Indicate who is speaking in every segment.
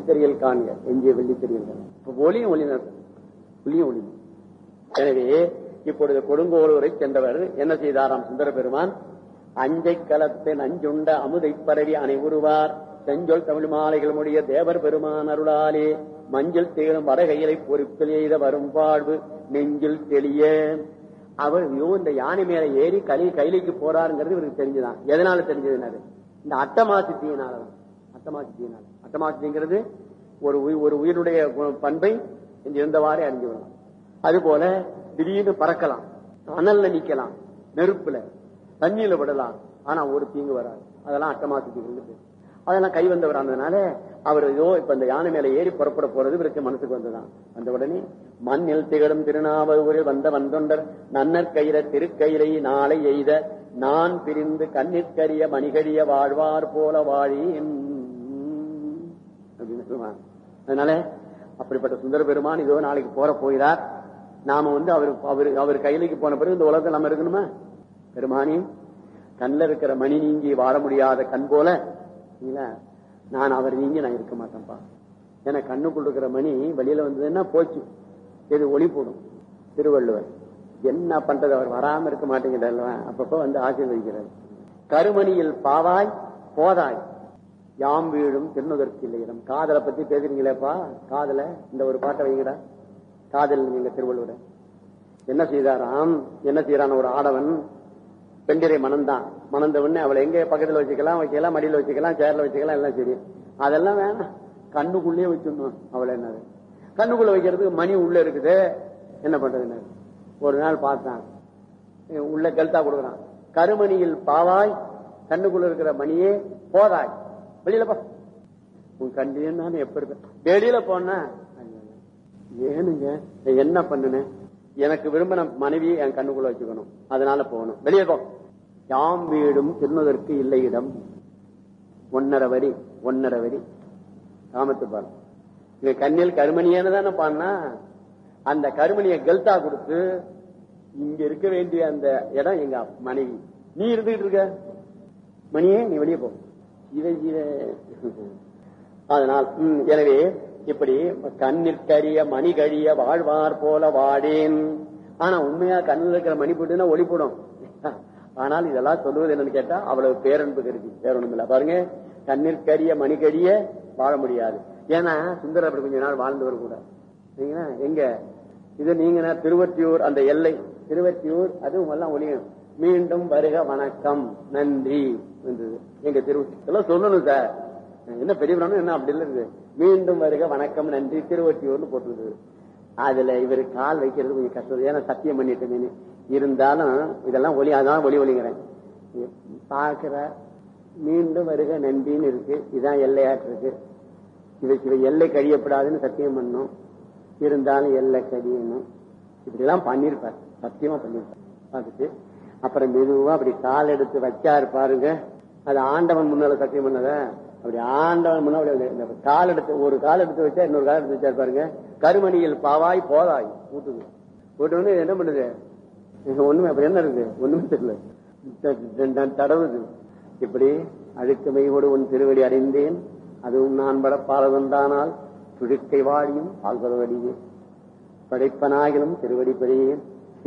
Speaker 1: வெள்ளித்திரையில் காண்க, எங்கே வெள்ளித்திரையில் இப்ப ஒளியும் ஒளியும் ஒளி. எனவே இப்பொழுது கொடுங்கோளூரை சென்றவர் என்ன செய்தாராம் சுந்தர பெருமான்? அஞ்சை களத்தின் அஞ்சுண்ட அமுதை பரவி அனைவருவார் செஞ்சொல் தமிழ் மாலைகள் முடிய தேவர் பெருமான் அருளாலே மஞ்சள் தேடும் வடகையிலை பொறுப்பில் எய்த வரும் வாழ்வு நெஞ்சில் தெளிய. அவர் இந்த யானை மேல ஏறி கைலைக்கு போறாருங்கிறது இவருக்கு தெரிஞ்சுதான். எதனால தெரிஞ்சதுனாரு? இந்த அட்டமாசித்தியினால. அட்டமாசித்திங்கிறது ஒரு உயிருடைய பண்பை இருந்தவாறே அறிஞ்சு விடலாம். அது போல திடீர்னு பறக்கலாம், அனல்ல நிக்கலாம், நெருப்புல தண்ணியில விடலாம், ஆனா ஒரு தீங்கு வராது. அதெல்லாம் அட்டமாசித்திகள். அதெல்லாம் கை வந்தவர் ஆனதுனால அவர் இப்ப இந்த யானை மேல ஏறி புறப்பட போறது இவருக்கு மனசுக்கு வந்ததான். வந்த உடனே மண்ணில் திகழும் திருநாவூரில் வந்த வந்தொண்டர் நன்னர் கயிற திருக்கயிலை நாளை எய்த நான் பிரிந்து கண்ணிற்கரிய மணிகழிய வாழ்வார் போல வாழின் அப்படின்னு சொல்லுவாங்க. அதனால அப்படிப்பட்ட சுந்தர பெருமான் இதோ நாளைக்கு போகிறார். நாம அவர் கையிலைக்கு போன பிறகு இந்த உலகத்தில் நம்ம இருக்கணுமா? பெருமானி கண்ணில் இருக்கிற மணி நீங்கி வாழ முடியாத கண் போல நான் அவர் நீங்கி நான் இருக்க மாட்டேன்ப்பா. ஏன்னா கண்ணுக்குள் இருக்கிற மணி வெளியில வந்ததுன்னா போச்சு, எது ஒளி போடும். திருவள்ளுவர் என்ன பண்றது, அவர் வராம இருக்க மாட்டேங்கிறார். அப்பப்ப வந்து ஆசீர்வதிக்கிறார். கருமணியில் பாவாய் போதாய் யாம் வீடும் திருநுதற்கு இல்லை இடம். காதலை பத்தி பேசுறீங்களேப்பா, காதல இந்த ஒரு பாட்டை வைங்கடா. காதல் நீங்க திருவள்ளுவர் என்ன செய்யறான்? ஒரு ஆடவன் பெண்டிரை மணந்தான். மணந்த உடனே அவளை எங்க பக்கத்துல வச்சுக்கலாம், மடியில வச்சுக்கலாம், சேர்ல வச்சுக்கலாம், எல்லாம் சரி. அதெல்லாம் வேணாம், கண்ணுக்குள்ளேயே வச்சிடணும். அவளை என்ன கண்ணுக்குள்ள வைக்கிறதுக்கு மணி உள்ள இருக்குது, என்ன பண்றது? ஒரு நாள் பார்த்தான், உள்ள கல்தா கொடுக்குறான். கருமணியில் பாவாய் கண்ணுக்குள்ள இருக்கிற மணியே போதாய் வெளியில போ. உன் கண்டியன்னு எப்ப இருக்க வெளியில போன ஏனுங்க என்ன பண்ணுனேன்? எனக்கு விரும்பின மனைவியை என் கண்ணுக்குள்ள வச்சுக்கணும், அதனால போகணும், வெளியே போ. யாம் வீடும் திருநுதற்கு இல்லை இடம். 1.5 வரி காமத்து பாரு. இங்க கண்ணில் கருமணியன்னு தானே பாடினா, அந்த கருமணியை கெல்தா கொடுத்து இங்க இருக்க வேண்டிய அந்த இடம் எங்க மனைவி. நீ இருந்துகிட்டு இருக்க மணியே, நீ வெளியே போ. அதனால் எனவே இப்படி கண்ணிற்கரிய மணி கழிய வாழ்வார் போல வாடேன். ஆனா உண்மையா கண்ணில் இருக்கிற மணி போட்டுன்னா ஒளி போடும். ஆனால் இதெல்லாம் சொல்லுவது என்னன்னு கேட்டா அவ்வளவு பேரன்பு கருதி வேற ஒண்ணும் இல்ல. பாருங்க, கண்ணிற்கரிய மணி கழிய வாழ முடியாது. ஏன்னா சுந்தர அப்படி கொஞ்ச நாள் வாழ்ந்தவர் கூட எங்க இது நீங்க திருவொற்றியூர் அந்த எல்லை திருவொற்றியூர் அதுவும் எல்லாம் ஒளியும். மீண்டும் வருக வணக்கம் நன்றி என்றது எங்க இதெல்லாம் சொல்லணும் சார். என்ன பெரிய என்ன அப்படி இல்ல இருக்கு. மீண்டும் வருக வணக்கம் நன்றி திருவொற்றியூர்னு போட்டுருது. அதுல இவரு கால் வைக்கிறது கொஞ்சம் கஷ்டம். ஏன்னா சத்தியம் பண்ணிட்டு இருந்தாலும் இதெல்லாம் ஒளி, அதான் ஒளிங்கிறேன். பாக்குற மீண்டும் வருக நன்றின்னு இருக்கு, இதான் எல்லையாட்டு இருக்கு. இவ எல்லை கழியப்படாதுன்னு சத்தியம் பண்ணும், இருந்தாலும் எல்லை கழியணும். இப்படி எல்லாம் பண்ணிருப்பார், சத்தியமா பண்ணிருப்பார். பார்த்துட்டு அப்புறம் மெதுவா அப்படி கால் எடுத்து வச்சாரு பாருங்க. அது ஆண்டவன் முன்னால சத்தியம் பண்ணத. அப்படி ஆண்டவன் முன்னாடி கால் எடுத்து ஒரு கால் எடுத்து வச்சா இன்னொரு கால் எடுத்து வச்சாரு பாருங்க. கருமணியில் பாவாய் போதாய் கூட்டுது. கூட்டு என்ன பண்ணுது? ஒண்ணுமே அப்படி என்ன இருக்கு? ஒண்ணுமே தெரியல, தடவுது. இப்படி அழுக்கமையோடு உன் திருவடி அடைந்தேன், அதுவும் நான் பட பாலவந்தானால் துடுக்கை வாடியும் பால்பதவடியே படைப்பனாகிலும் திருவடி பெரியேன்.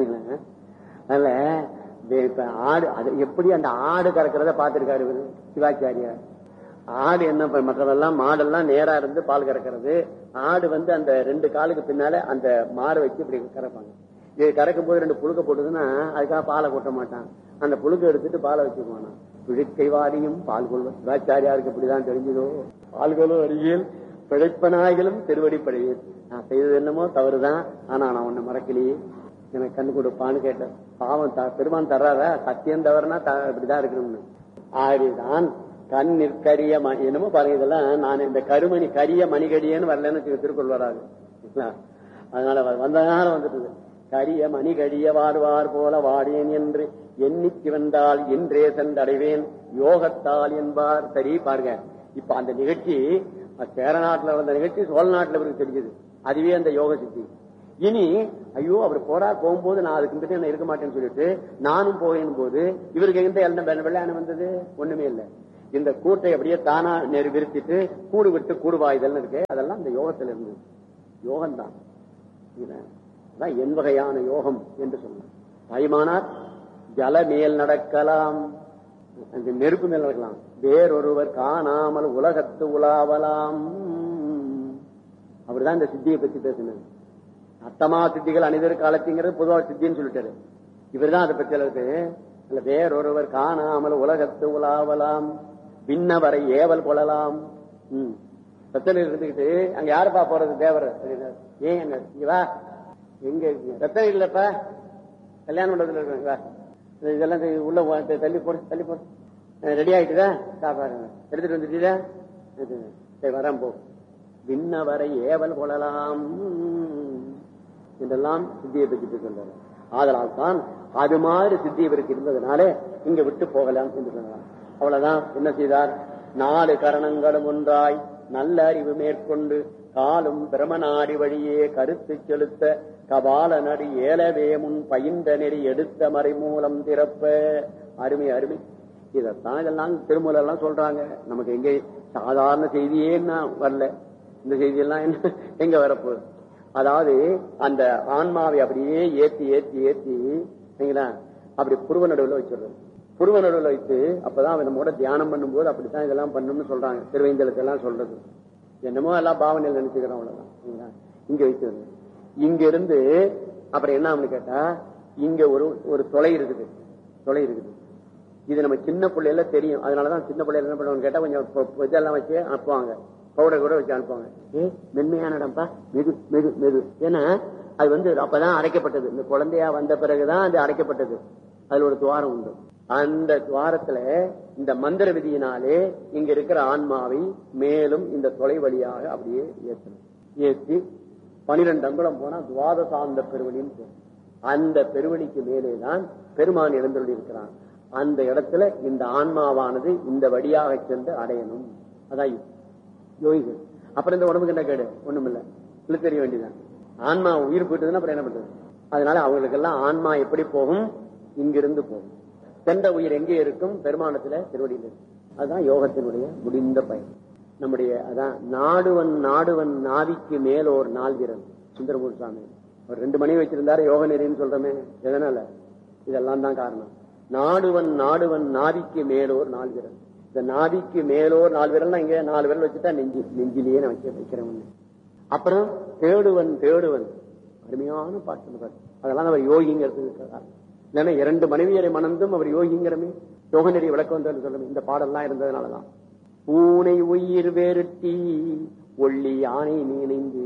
Speaker 1: அதனால ஆடு அது எப்படி அந்த ஆடு கறக்கிறத பார்த்திருக்காரு இவரு சிவாச்சாரியார். ஆடு என்ன மற்றதெல்லாம் மாடெல்லாம் நேரா இருந்து பால் கறக்கிறது. ஆடு வந்து அந்த 2 காலுக்கு பின்னால அந்த மாடு வச்சு இப்படி கறப்பாங்க. இது கறக்கும் போது 2 புழுக்க போட்டுதுன்னா அதுக்காக பாலை கொட்ட மாட்டான், அந்த புழுக்க எடுத்துட்டு பாலை வச்சுக்குவானா. துடுக்கை வாடியும் பால் கொள்வன். சிவாச்சாரியாருக்கு இப்படிதான் தெரிஞ்சதோ. பால்கொள்ளும் அருகில் பிழைப்பனாகிலும் திருவடி படையேன். நான் செய்தது என்னமோ தவறுதான், ஆனா நான் உன்னை மறக்கலையே, எனக்கு கண்ணு கொடுப்பான்னு கேட்டேன். பாவம் பெருமான் தர்றாரா, சத்தியம் தவறுனா இப்படிதான் இருக்கணும்னு. ஆடிதான் கண் நிற்கரிய என்னமோ பாருங்க. இதெல்லாம் நான் இந்த கருமணி கரிய மணிகடியன்னு வரலன்னு திருக்குறள் வராது. அதனால வந்ததுனால வந்துட்டு கரிய மணிகடிய வாடுவார் போல வாடேன் என்று எண்ணிக்கு வந்தால் இன்றே சென்றடைவேன் யோகத்தால் என்பார். சரி பாருங்க, இப்ப அந்த நிகழ்ச்சி சேர நாட்டுல வந்த நிகழ்ச்சி சோழ நாட்டுல இவருக்கு தெரிஞ்சது. அதுவே அந்த யோக சித்தி. இனி ஐயோ அவர் போகும்போது நான் அதுக்கு நான் இருக்க மாட்டேன்னு சொல்லிட்டு நானும் போகும் போது இவருக்கு எந்த வெள்ளையான வந்தது ஒண்ணுமே இல்லை. இந்த கூட்டை அப்படியே தானா விரிச்சிட்டு கூடு விட்டு கூடுவாய்தல் இருக்கு. அதெல்லாம் இந்த யோகத்தில் இருந்து யோகம்தான். என் வகையான யோகம் என்று சொல்லலாம். தாய்மானார் ஜல மேல் நடக்கலாம், அந்த நெருப்பு மேல் நடக்கலாம், வேறொருவர் காணாமல் உலகத்து உலாவலாம். அவர்தான் இந்த சித்தியை பத்தி பேசினார். அத்தமா சித்திகள் அனைதர் காலத்திங்கிறது பொதுவாக சித்தின்னு சொல்லிட்டாரு. இவர் தான் அதை பற்றி வேறொருவர் காணாமல் உலகத்து உலாவலாம், விண்ணவரை ஏவல் கொள்ளலாம். ரத்தனை இருந்துகிட்டு அங்க யாருப்பா போறது தேவர் ஏன் இங்க வா, எங்க ரத்தனை இல்லப்பா கல்யாண மண்டபத்தில் இருக்க, இதெல்லாம் உள்ள தள்ளி போடு தள்ளி போடு, ரெடி ஆயிட்டுதா சாப்பாடு எடுத்துட்டு வந்துட்டீதா, சரி வரேன் போ. விண்ணவரை ஏவல் கொள்ளலாம் என்றெல்லாம் சித்தியை பற்றி சொல்றாரு. ஆதலால் தான் அது மாதிரி சித்தி இவருக்கு இருந்ததுனால இங்க விட்டு போகலாம் என்று சொல்லலாம். அவ்வளவுதான். என்ன செய்தார்? 4 கரணங்களும் ஒன்றாய் நல்ல அறிவு மேற்கொண்டு காலும் பிரமநாடி வழியே கருத்து செலுத்த கபால நடி ஏலவே முன் பயின்ற நெறி எடுத்த மறை மூலம் திறப்ப. அருமை அருமை. இதத்தான் இதெல்லாம் திருமூலர் எல்லாம் சொல்றாங்க. நமக்கு எங்க சாதாரண செய்தியே வரல, இந்த செய்தியெல்லாம் என்ன எங்க வரப்போகுது? அதாவது அந்த ஆன்மாவை அப்படியே ஏத்தி ஏத்தி ஏத்தி அப்படி புருவ நடுவில் வச்சிடுறது. புருவ நடுவில் வைத்து அப்பதான் நம்மோட தியானம் பண்ணும்போது அப்படித்தான் இதெல்லாம் பண்ணணும்னு சொல்றாங்க. திருவேந்தலத்தை எல்லாம் சொல்றது என்னமோ எல்லாம் பாவனையில் நினைச்சுக்கிறோம். அவ்வளவுதான். இங்க வைக்கிறது. இங்க இருந்து அப்புறம் என்ன ஆகும்னு கேட்டா, இங்க ஒரு தொலை இருக்குது, தொலை இருக்குது. இது நம்ம சின்ன பிள்ளைல தெரியும். அதனாலதான் சின்ன பிள்ளைல என்ன பண்ணுவாங்க கேட்டா கொஞ்சம் இதெல்லாம் வச்சு அனுப்புவாங்க, பவுடர் கூட வச்சு அனுப்புவாங்க. மென்மையான இடம்பா, மெது மெது மெது. ஏன்னா அது அப்பதான் அடைக்கப்பட்டது. இந்த குழந்தையா வந்த பிறகுதான் அது அடைக்கப்பட்டது. அதுல ஒரு துவாரம் உண்டு. அந்த துவாரத்துல இந்த மந்திர விதியினாலே இங்க இருக்கிற ஆன்மாவை மேலும் இந்த தொலை வழியாக அப்படியே ஏற்றணும். ஏற்றி 12 அங்குலம் போனா துவாதசாந்த பெருவழின்னு. அந்த பெருவழிக்கு மேலேதான் பெருமான் எழுந்தருளி இருக்கிறான். அந்த இடத்துல இந்த ஆன்மாவானது இந்த வழியாக சென்று அடையணும். அதான் யோகிகள். அப்புறம் இந்த உடம்புக்கு என்ன கேடு? ஒண்ணும் இல்ல, இல்லை தெரிய வேண்டியதான். ஆன்மா உயிர் போயிட்டதுன்னா அப்புறம் என்ன பண்றது? அதனால அவங்களுக்கெல்லாம் ஆன்மா எப்படி போகும்? இங்கிருந்து போகும். சென்ற உயிர் எங்கே இருக்கும்? பெருமானத்துல திருவடியில் இருக்கும். அதுதான் யோகத்தினுடைய முடிந்த பயன். நம்முடைய அதான் நாடுவன் நாடுவன் நாவிக்கு மேலோர் நால்விரல். சுந்தரமூர்த்தி சாமி ஒரு 2 மணி வச்சிருந்தாரு யோக நெறின்னு சொல்றமே. எதனால? இதெல்லாம் தான் காரணம். நாடுவன் நாடுவன் நாவிக்கு மேலோர் 4 விரல். இந்த நாவிக்கு மேலோர் 4 விரல்னா இங்க 4 விரல் வச்சுட்டா நெஞ்சிலேயே நான் வைக்கிறேன். அப்புறம் தேடுவன் தேடுவன், அருமையான பாட்டு. அதெல்லாம் அவர் யோகிங்கிறது இல்லைன்னா 2 மனைவியரை மணந்தும் அவர் யோகிங்கிறமே. யோக நெறி விளக்கம் வந்து சொல்லுமே. இந்த பாடல்லாம் இருந்ததுனாலதான். பூனை உயிர் வேறுட்டி ஒள்ளி யானை நீனைந்து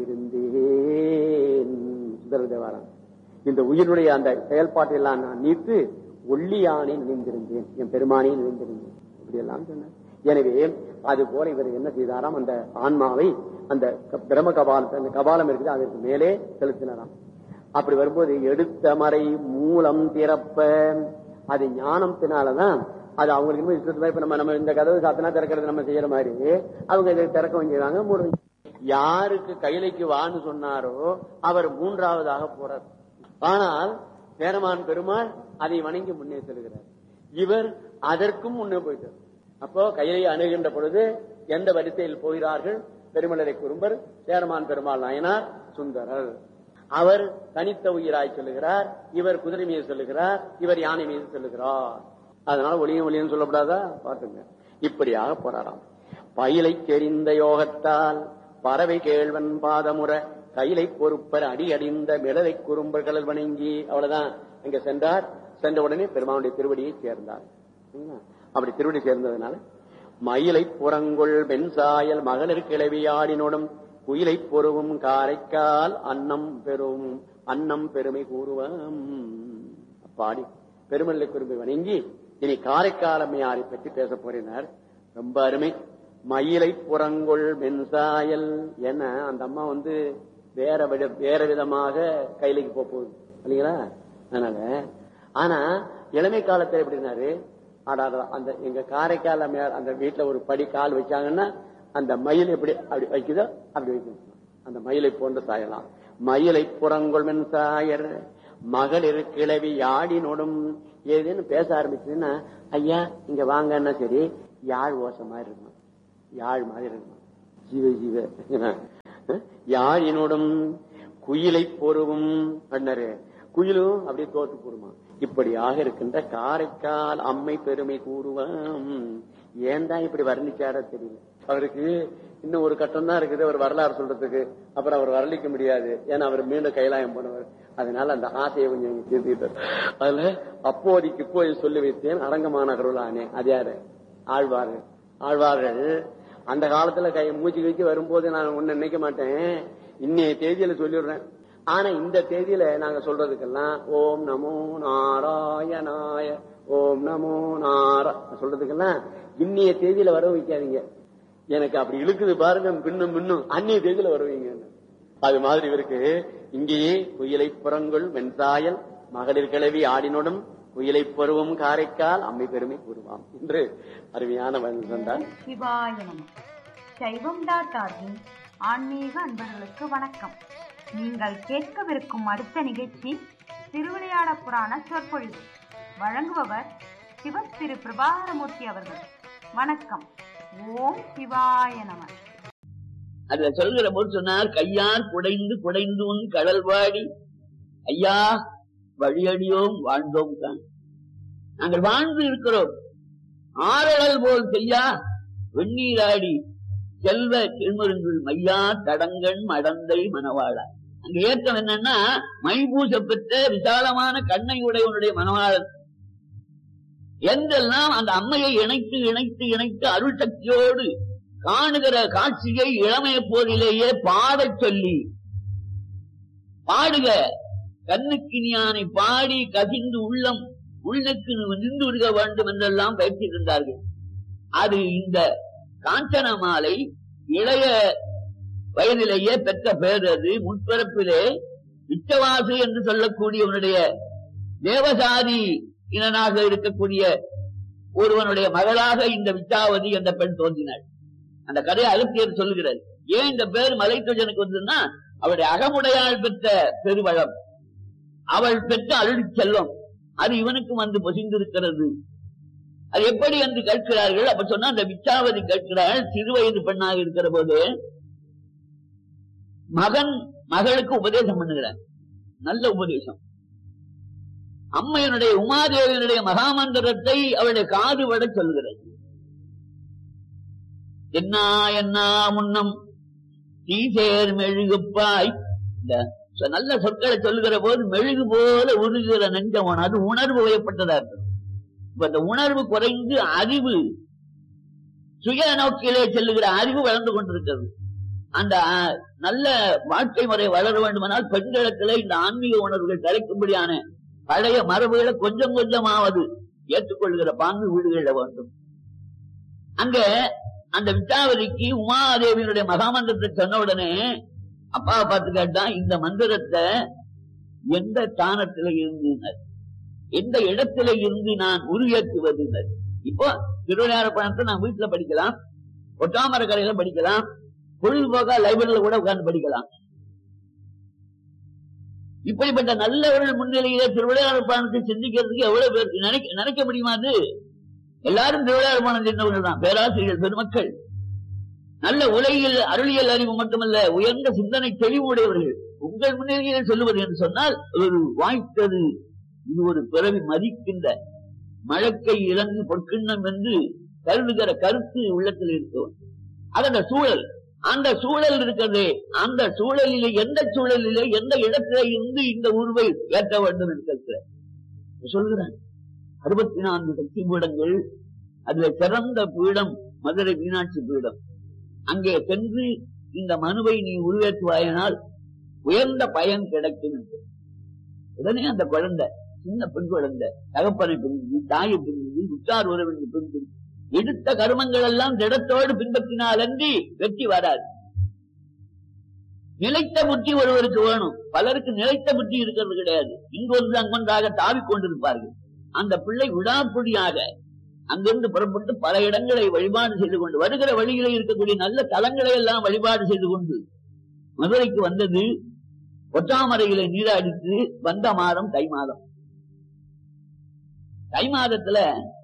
Speaker 1: இருந்தேன். சுந்தரதேவாரம் இந்த உயிருடைய அந்த செயல்பாட்டை எல்லாம் நான் நீத்து ஒள்ளி யானை நினைந்திருந்தேன், என் பெருமானை நினைந்திருந்தேன், இப்படி எல்லாம் சொன்னார். எனவே அது போல இவர் என்ன செய்தாராம்? அந்த ஆன்மாவை அந்த பிரம்ம கபாலத்தை, அந்த கபாலம் இருக்குது அதற்கு மேலே செலுத்தினாராம். அப்படி வரும்போது எடுத்த மறை மூலம் திறப்ப, அது ஞானத்தினாலதான் அது அவங்களுக்கு இஷ்டத்துல. இப்ப நம்ம இந்த கதவு சாத்தினா திறக்கிறது நம்ம செய்யற மாதிரி அவங்க இதை திறக்க வேண்டியதாங்க. யாருக்கு கைலைக்கு வான்னு சொன்னாரோ அவர் 3ஆவதாக போறார். ஆனால் சேரமான் பெருமாள் அதை வணங்கி முன்னே செல்கிறார். இவர் அதற்கும் முன்னே போயிட்டார். அப்போ கையிலை அணுகின்ற பொழுது எந்த வரிசையில் போகிறார்கள்? பெருமலரை குறும்பர், சேரமான் பெருமாள் நாயனார், சுந்தரர். அவர் தனித்த உயிராய் சொல்லுகிறார், இவர் குதிரை மீது சொல்லுகிறார், இவர் யானை மீது சொல்லுகிறார். அதனால ஒளியும் ஒளியும் சொல்லப்படாதா? பாட்டுங்க. இப்படியாக போராடாம். பயிலை தெரிந்த யோகத்தால் பறவை கேள்வன் பாதமுற கையிலை பொறுப்பர் அடி அடிந்த மிளலை குறும்பர்கள் வணங்கி. அவ்வளவுதான். இங்க சென்றார். சென்ற உடனே பெருமானுடைய திருவடியை சேர்ந்தார். அப்படி திருவடி சேர்ந்ததுனால மயிலை புறங்கொள் வெண்சாயல் மகளிர் கிளவியாடினோடும் குயிலை பொருவும் காரைக்கால் அன்னம் பெரும் அன்னம் பெருமை கூறுவம். பாடி பெருமல்லை குறும்பை வணங்கி இனி காரைக்கால் அம்மையாரை பற்றி பேச போறினார். ரொம்ப அருமை. மயிலை புறங்கொள் வெண்சாயல். ஏன்னா அந்த அம்மா வேற விதமாக கையிலைக்கு போகுது இல்லைங்களா? அதனால ஆனா இளமை காலத்துல எப்படின்னாரு, அந்த எங்க காரைக்கால் அம்மையார் அந்த வீட்டுல ஒரு படி கால் வச்சாங்கன்னா அந்த மயில் எப்படி அப்படி வைக்குதோ அப்படி வைக்கணும். அந்த மயிலை போன்ற சாயலாம். மயிலை புறங்கொள் வெண்சாயர் மகளிர் கிளவி யாடினோடும். ஏதேன்னு பேச ஆரம்பிச்சுன்னா ஐயா இங்க வாங்கன்னா சரி, யாழ் ஓசை மாதிரி இருக்கணும், யாழ் மாதிரி இருக்கணும். ஜீவ ஜீவ யாழினோடும் குயிலை பொருவும் பண்ணரு, குயிலும் அப்படியே தோற்று போடுமா. இப்படியாக இருக்கின்ற காரைக்கால் அம்மை பெருமை கூறுவாம். ஏன் தான் இப்படி வர்ணிச்சார தெரியல. அவருக்கு இன்னும் ஒரு கட்டம் தான் இருக்குது அவர் வரலாறு சொல்றதுக்கு. அப்புறம் அவர் வரலிக்க முடியாது, ஏன்னா அவர் மீண்டும் கைலாயம் போனவர். அதனால அந்த ஆசையை கொஞ்சம் தீர்த்திட்டார். அதுல அப்போதைக்கு போய் சொல்லி வைத்தேன் அரங்கமான கருளானே. அது யாரு? ஆழ்வார்கள். ஆழ்வார்கள் அந்த காலத்துல மூச்சு கழிச்சு வரும்போது நான் ஒண்ணு நினைக்க மாட்டேன், இன்னைய தேதியில சொல்லிடுறேன். ஆனா இந்த தேதியில நாங்க சொல்றதுக்கெல்லாம் ஓம் நமோ நாராயணாய, ஓம் நமோ சொல்றதுக்கெல்லாம் இன்னைய தேதியில வர வைக்காதீங்க. எனக்கு அப்படி இழுக்குது பாருங்க, பின்னும் பின்னும் அந்நிய தேதியில வருவீங்க. அது மாதிரி இவருக்கு இங்கேயே குயிலை புறங்குள் வெண்சாயல் மகளிர் கிளவி ஆடினோடும் குயிலை பருவம் காரைக்கால் அம்மை பெருமை கூறுவாம் என்று அருமையான வந்தார்.
Speaker 2: சிவாய நம. சைவம்.org ஆன்மீக அன்பர்களுக்கு வணக்கம். நீங்கள் கேட்கவிருக்கும் அடுத்த நிகழ்ச்சி திருவிளையாட புராண சொற்பொழிவு. வழங்குபவர் சிவ திரு பிரபாகரமூர்த்தி அவர்கள். வணக்கம். ஓம் சிவாய நம.
Speaker 3: அதுல சொல்கிற போது சொன்னார், கையார் குடைந்து குடைந்து உன் கடல்வாடி ஐயா வழியடியோம் வாழ்ந்தோம் தான். நாங்கள் வாழ்ந்து இருக்கிறோம். ஆரழல் போல் செய்யா வெந்நீராடி செல்வ திருமருங்குள் மையா தடங்கண் மடந்தை மணவாளா. அங்க ஏற்றம் என்னன்னா, மைபூச பெற்ற விசாலமான கண்ணை உடையவனுடைய மணவாளன் என்றெல்லாம் அந்த அம்மையை இணைத்து இணைத்து இணைத்து அருள் சக்தியோடு காணுகிற காட்சியை இளமைய போதிலேயே பாடச் சொல்லி பாடுக கண்ணுக்கினியானை பாடி கசிந்து உள்ளம் உள்ளுக்கு நின்று விடுக வேண்டும் என்றெல்லாம் பயிற்சிக்கின்றார்கள். அது இந்த காஞ்சன மாலை இளைய வயதிலேயே பெற்ற பேர். அது முற்பிறப்பிலே விச்சவாசு என்று சொல்லக்கூடியவனுடைய தேவசாதி இனனாக இருக்கக்கூடிய ஒருவனுடைய மகளாக இந்த விச்சாவதி என்ற பெண் தோன்றினாள். அந்த கதையை அகத்தியர் சொல்லுகிறார். ஏன் இந்த பேர் மலைத்துஜனுக்கு வந்ததுன்னா, அவருடைய அகமுடையாள் பெற்ற பெருவளம், அவள் பெற்ற அருள் செல்வம் அது இவனுக்கு வந்து பொசிந்திருக்கிறது. அது எப்படி என்று கேட்கிறார்கள். அப்ப சொன்னா அந்த விச்சாவதி கேட்கிறாள், சிறுவயது பெண்ணாக இருக்கிற போது மகளுக்கு உபதேசம் பண்ணுகிறார். நல்ல உபதேசம். அம்மையனுடைய உமாதேவியனுடைய மகாமந்திரத்தை அவருடைய காது வட சொல்கிறது. என்ன முன்னம் தீசேர் மெழுகுப்பாய், நல்ல சொற்களை சொல்லுகிற போது மெழுகு போல உருகிற நெஞ்சவன், அது உணர்வு வயப்பட்டதா இருக்கும். இப்ப அந்த உணர்வு குறைந்து அறிவு சுய நோக்கிலே செல்லுகிற அறிவு வளர்ந்து கொண்டிருக்கிறது. அந்த நல்ல வாழ்க்கை முறை வளர வேண்டுமானால் பெண்களிடத்திலே இந்த ஆன்மீக உணர்வுகள் தலைக்கும்படியான பழைய மரபுகளை கொஞ்சம் கொஞ்சமாவது ஏற்றுக்கொள்கிற பாங்கு வீடுகளில் வேண்டும். அங்க அந்த விச்சாவதிக்கு உமாதேவியினுடைய மகாமந்திரத்தை சொன்ன உடனே அப்பாவை பார்த்து கேட்டா, இந்த மந்திரத்தை எந்த ஸ்தானத்தில இருந்து, எந்த இடத்துல இருந்து நான் உருவேற்றுவது? இப்போ திருவிளையாட பணத்தை நான் வீட்டுல படிக்கலாம், ஒட்டாமர கரையில படிக்கலாம், பொழுதுபோக்கா லைப்ரரியில கூட உட்கார்ந்து படிக்கலாம். இப்படிப்பட்ட நல்லவர்கள் முன்னிலையில திருவிளையாட பணத்தை சிந்திக்கிறதுக்கு எவ்வளவு பேருக்கு நினைக்க முடியுமா? அது எல்லாரும் திருவிளையாட பணம் சின்னவர்கள் தான், பேராசிரியர்கள் பெருமக்கள், நல்ல உலகில் அருளியல் அறிவு மட்டுமல்ல உயர்ந்த சிந்தனை தெளிவு உடையவர்கள். உங்கள் முன்னிலையில் சொல்லுவது என்று சொன்னால் ஒரு வாய்த்தது, இது ஒரு பிறவி மதிக்கின்ற மழக்கை இறங்கு பொற்கிண்ணம் என்று கருதுகிற கருத்து உள்ளத்தில் இருக்கும். அதோட சூழல், அந்த சூழல் இருக்கிறதே, அந்த சூழலிலே எந்த சூழலிலே எந்த இடத்திலே இருந்து இந்த உருவை ஏற்ற வேண்டும் என்று சொல்கிறான். 64 சக்தி பீடங்கள், அதுல சிறந்த பீடம் மதுரை மீனாட்சி பீடம். அங்கே சென்று இந்த மனுவை நீ உருவேற்றுவாயினால் உயர்ந்த பயன் கிடைக்கும். உடனே அந்த குழந்தை, சின்ன பெண் குழந்தை, தகப்பனை பிரிந்து தாயை பிரிந்து உற்றார் உறவினை பிரிந்து எடுத்த கர்மங்கள் எல்லாம் திடத்தோடு பின்பற்றினால் அன்றி வெற்றி வராது. நிலைத்த புத்தி ஒருவருக்கு வேணும். பலருக்கு நிலைத்த புத்தி இருக்கிறது கிடையாது. இங்கொன்று அங்கொன்றாக தாவிக்கொண்டிருப்பார்கள். அந்த பிள்ளை விடாப்புடியாக அங்கிருந்து புறப்பட்டு பல இடங்களை வழிபாடு செய்து கொண்டு, வருகிற வழியிலே இருக்கக்கூடிய நல்ல தலங்களை எல்லாம் வழிபாடு செய்து கொண்டு மதுரைக்கு வந்தது. ஒற்றாமரையிலே நீராடித்து வந்த மாதம் தை மாதம். தை மாதத்துல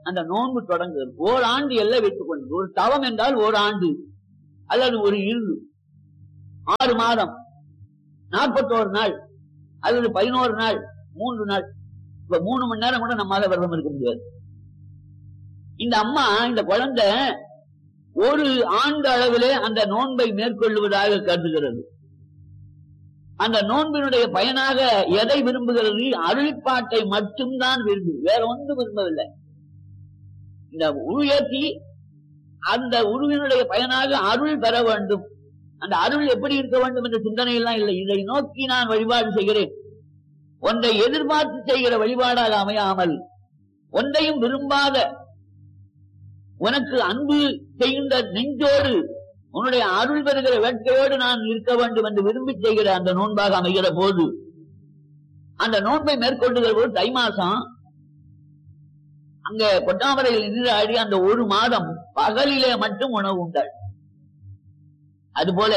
Speaker 3: அந்த நோன்பு தொடங்குகிறது. ஓராண்டு எல்லை வைத்துக் கொண்டு, ஒரு தவம் என்றால் ஓராண்டு அல்லது ஒரு 6 மாதம் 41 நாள் அல்லது 11 நாள் 3 நாள். இப்ப 3 மணி நேரம் கூட நம்மால விரதம் இருக்க முடியாது. இந்த அம்மா, இந்த குழந்தை ஒரு ஆண்டு அளவிலே அந்த நோன்பை மேற்கொள்ளுவதாக கருதுகிறது. அந்த நோன்பினுடைய பயனாக எதை விரும்புகிறது? அருள்பாட்டை மட்டும்தான் விரும்பு, வேற ஒன்றும் விரும்பவில்லை. இந்த உருவேற்றி அந்த உருவினுடைய பயனாக அருள் பெற வேண்டும். அந்த அருள் எப்படி இருக்க வேண்டும் என்ற சிந்தனையெல்லாம் இல்லை. இதை நோக்கி நான் வழிபாடு செய்கிறேன். ஒன்றை எதிர்பார்த்து செய்கிற வழிபாடாக அமையாமல், ஒன்றையும் விரும்பாத, உனக்கு அன்பு செய்கின்ற நெஞ்சோடு, உன்னுடைய அருள் பெறுகிற வேட்கையோடு நான் இருக்க வேண்டும் என்று விரும்பி செய்கிற அந்த நோன்பாக அமைகிற போது, அந்த நோன்பை மேற்கொள்ளுகிற போது தை மாசம் அங்க கொட்டாமரையில் நீராடி அந்த 1 மாதம் பகலிலே மட்டும் உணவு உண்டாள். அதுபோல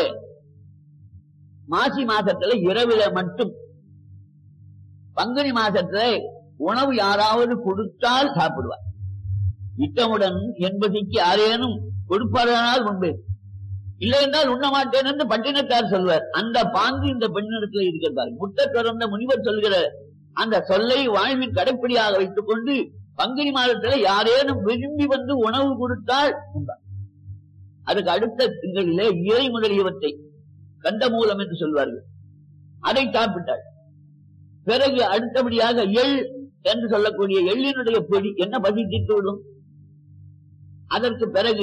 Speaker 3: மாசி மாசத்துல இரவில மட்டும், பங்குனி மாசத்துல உணவு யாராவது கொடுத்தால் சாப்பிடுவார். இட்டமுடன் என்பதிக்கு யாரேனும் கொடுப்பார்கள் முன்பே, இல்லை என்றால் உண்ண மாட்டேன் என்று பட்டினத்தார் சொல்வார். அந்த பாங்கு இந்த பெண்ணிடத்தில் இருக்கிறார். முட்ட திறந்த முனிவர் சொல்கிற அந்த சொல்லை வாழ்வின் கடைப்பிடியாக வைத்துக் கொண்டு பங்குனி மாதத்துல யாரேனும் விரும்பி வந்து உணவு கொடுத்தால் உண்டார். அதுக்கு அடுத்த திங்களிலே இறை முதலியவற்றை கந்தமூலம் என்று சொல்வார்கள், அதை சாப்பிட்டாள். பிறகு அடுத்தபடியாக எள் என்று சொல்லக்கூடிய எள்ளினுடைய பொடி என்ன பசி தீர்த்து விடும். அதற்கு பிறகு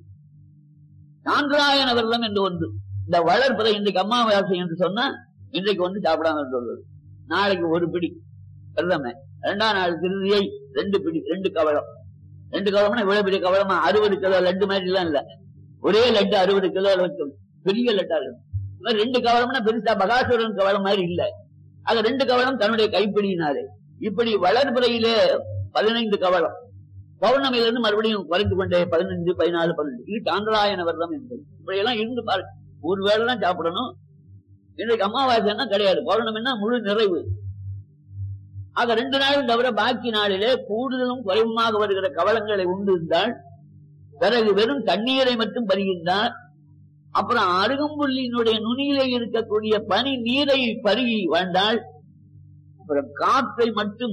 Speaker 3: சாந்திராயண விரதம் என்று ஒன்று, இந்த வளர்ப்பதை இன்றைக்கு அமாவாசை என்று சொன்னா இன்றைக்கு வந்து சாப்பிடாம சொல்வது, நாளைக்கு ஒரு பிடி விரதமே, 2ஆம் நாள் திருதியை 2 பிடி, 2 கவளம். 2 கவளம்னா இவ்வளவு பெரிய கவளமா, 60 கிலோ லட்டு மாதிரி எல்லாம் இல்ல, ஒரே லட்டு 60 கிலோ பெரிய லட்டா இருக்கு. 2 கவளம்னா பெருசா பகாசுரன் கவளம் மாதிரி இல்ல, அது 2 கவளம் தன்னுடைய கைப்பிடியினாலே. இப்படி வளர்புறையிலே 15 கவளம், பௌர்ணமியிலிருந்து மறுபடியும் குறைந்து கொண்டே 15, 14, 12. இது சாந்திராயண விரதம் என்பது. இப்படி எல்லாம் இருந்து பாருங்க. ஒரு வேளை தான் சாப்பிடணும். இன்றைக்கு அமாவாசைன்னா கிடையாது, பௌர்ணமின்னா முழு நிறைவு. ஆக 2 நாளும் தவிர பாக்கி நாளிலே கூடுதலும் குறைவுமாக வருகிற கவளங்களை உண்டு இருந்தால், பிறகு வெறும் தண்ணீரை மட்டும் பருகின்றார். அப்புறம் அருகம்புல்லினுடைய நுனியிலே இருக்கக்கூடிய பனி நீரை பருகி வாழ்ந்தால், அப்புறம் காற்றை மட்டும்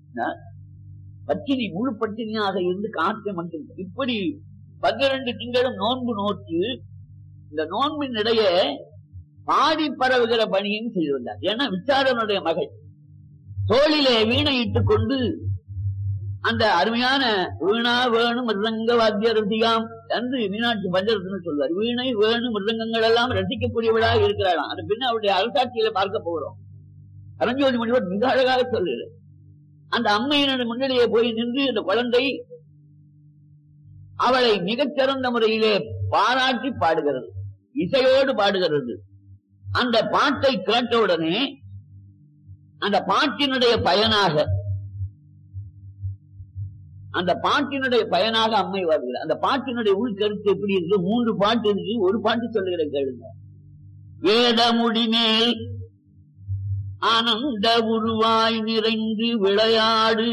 Speaker 3: பட்டினி, முழு பட்டினியாக இருந்து காற்றை மட்டும். இப்படி 12 திங்களும் நோன்பு நோற்று இந்த நோன்பின் இடையே பாடி பரவுகிற பணியும் செய்து வந்தார். ஏன்னா விச்சாரனுடைய மகள் தோளிலே வீணை இட்டுக் கொண்டு அந்த அருமையான வீணா வேணு மிருதங்க வாத்திய ரசிகாம் என்று மீனாட்சி பஞ்சரத்ன சொல்வார். வீணை வேணு மிருதங்கங்கள் எல்லாம் ரசிக்கக்கூடியவளாக இருக்கிறாளாம். அது பின்ன அவருடைய அரசாட்சியில பார்க்க போகிறோம். அரஞ்சோதி முனிவர் மிக அழகாக சொல்லுகிறார். அந்த அம்மையினுடைய முன்னிலையே போய் நின்று இந்த குழந்தை அவளை மிகச்சிறந்த முறையிலே பாராட்டி பாடுகிறது, இசையோடு பாடுகிறது. அந்த பாட்டை கேட்டவுடனே அந்த பாட்டினுடைய பயனாக அம்மை வருகிறார். அந்த பாட்டினுடைய உள்கருத்து எப்படி இருக்கு? 3 பாட்டு இருக்கு. ஒரு பாட்டு சொல்லுகிற கேளுங்க. வேடமுடிமேல் ஆனந்த உருவாய் நிறைந்து விளையாடு,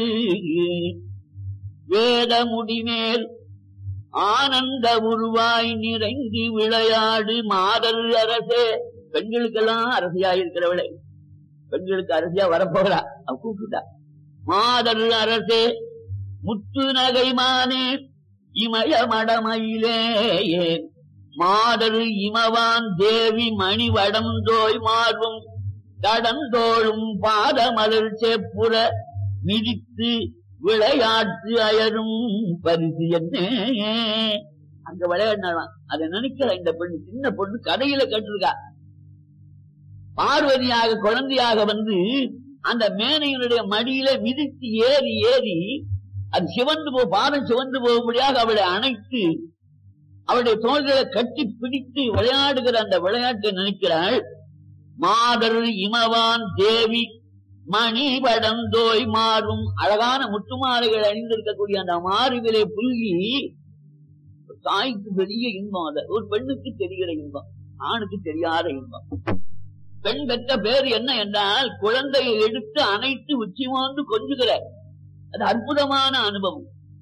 Speaker 3: வேடமுடிமேல் ஆனந்த உருவாய் நிறைந்து விளையாடு மாதர் அரசே. பெண்களுக்கெல்லாம் அரசியாயிருக்கிறவளை, பெண்களுக்கு அரசியா வரப்போகிறா, அவ கூப்பிட்டா. மாதர் அரசே முத்து நகைமானே இமய மடமயிலே மாதர் இமவான் தேவி மணி வடந்தோய் மார்பும் கடந்தோளும் பாதமலர் சேப்புற மிதித்து விளையாட்டு அயரும் பரிசு என்னே. அங்க விளையாடினாலாம். அதை நினைக்கிற இந்த பெண்ணு, சின்ன பொண்ணு கதையில கேட்டிருக்கா. பார்வதியாக குழந்தையாக வந்து அந்த மேனையினுடைய மடியில மிதித்து ஏறி ஏறி அது சிவந்து பாதம் சிவந்து போகும்படியாக அவளை அணைத்து அவளுடைய தோள்களை கட்டி பிடித்து விளையாடுகிற அந்த விளையாட்டை நினைக்கிறாள். மாதர் இமவான் தேவி மணி வடந்தோய் மாறும். அழகான முத்துமாலைகள் அணிந்திருக்கக்கூடிய அந்த மாறுவிலை புல்கி தாய்க்கு பெரிய இன்பம். அது ஒரு பெண்ணுக்கு தெரிகிற இன்பம், ஆணுக்கு தெரியாத இன்பம். பெண் பெற்ற பேர் என்ன என்றால் குழந்தையை எடுத்து அணைத்து உச்சி மோந்து கொஞ்சுகிற அது அற்புதமான அனுபவம்.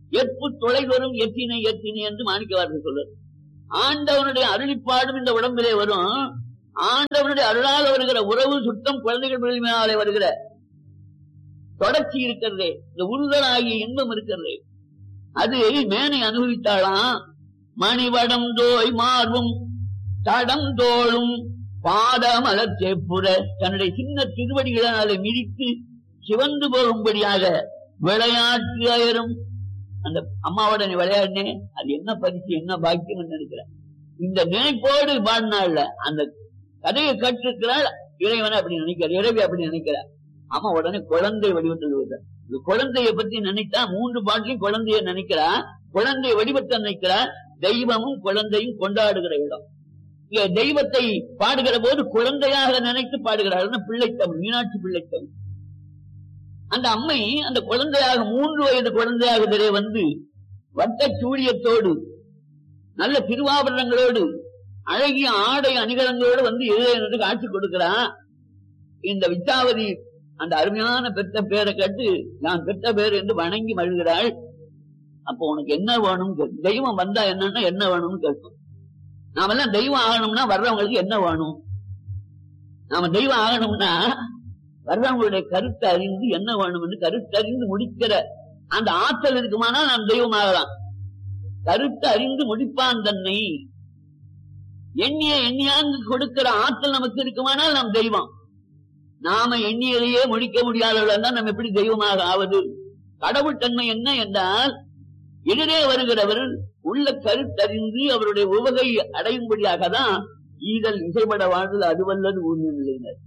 Speaker 3: எப்பு தொலைவரும் எத்தினை எத்தினை என்று மாணிக்கவாசகர் சொல்றார். ஆண்டவனுடைய அருளிப்பாடும் இந்த உடம்பிலே வரும். ஆண்டவனுடைய அருளால் வருகிற உறவு சுத்தம் குழந்தைகள் மேலே வருகிற தொடர்ச்சி இருக்கிறதே, இந்த உறுதலாகிய இன்பம் இருக்கிறதே, அது மேனை அனுபவித்தாளாம். மணிவடம் தோய் மார்பும் தடம் தோளும் பாத மலர் சேப்புற தன்னுடைய சின்ன திருவடிகளாலே மிதித்து சிவந்து போகும்படியாக விளையாட்டு அயரும். அந்த அம்மாவோட நீ விளையாடினே, அது என்ன பரிசு என்ன பாக்கியம் நினைக்கிறேன். இந்த நினைப்போடு பாடினாள். அந்த கதையை கற்றுக்கிறாள். இறைவனை அப்படி நினைக்கிறார், இறைவி அப்படி நினைக்கிறார். அம்மா உடனே குழந்தை வடிவத்தில் இந்த குழந்தையை பத்தி நினைத்தா 3 பாட்டிலையும் குழந்தைய நினைக்கிறா. குழந்தை வடிவத்தை நினைக்கிறா. தெய்வமும் குழந்தையும் கொண்டாடுகிற இடம். இங்க தெய்வத்தை பாடுகிற போது குழந்தையாக நினைத்து பாடுகிறாள். பிள்ளைத்தமிழ், மீனாட்சி பிள்ளைத்தமிழ். அந்த அம்மை அந்த குழந்தையாக 3 வயது குழந்தையாக வந்து வட்ட சூழியத்தோடு நல்ல திருவாபரணங்களோடு அழகிய ஆடை அணிகலங்களோடு வந்து இறைவனுக்கு காட்சி கொடுக்கிறான். இந்த வித்தாவதி அந்த அருமையான பெற்ற பேரை கேட்டு நான் பெற்ற பேர் என்று வணங்கி மகிழ்கிறாள். அப்போ உனக்கு என்ன வேணும், தெய்வம் வந்தா என்னன்னா என்ன வேணும்னு கேட்கும். நாமெல்லாம் தெய்வம் ஆகணும்னா வர்றவங்களுக்கு என்ன வேணும்? நாம தெய்வம் ஆகணும்னா வர்றவங்களுடைய கருத்தை அறிந்து என்ன வேணும் என்று கருத்தறிந்து முடிக்கிற அந்த ஆற்றல் இருக்குமானா நாம் தெய்வம் ஆகலாம். கருத்து அறிந்து முடிப்பான் தன்னை எண்ணியாங்கு கொடுக்கிற ஆற்றல் நமக்கு இருக்குமானால் நாம் தெய்வம். நாம எண்ணியதையே முடிக்க முடியாதவர்கள் தான் நம்ம எப்படி தெய்வமாக ஆவது? கடவுள் தன்மை என்ன என்றால், எதிரே வருகிறவர் உள்ள கருத்தறிந்து அவருடைய உவகை அடையும்படியாக தான் ஈதல் இசைப்பட வாழ்தல் அதுவல்லது ஊர்நிலையினர்.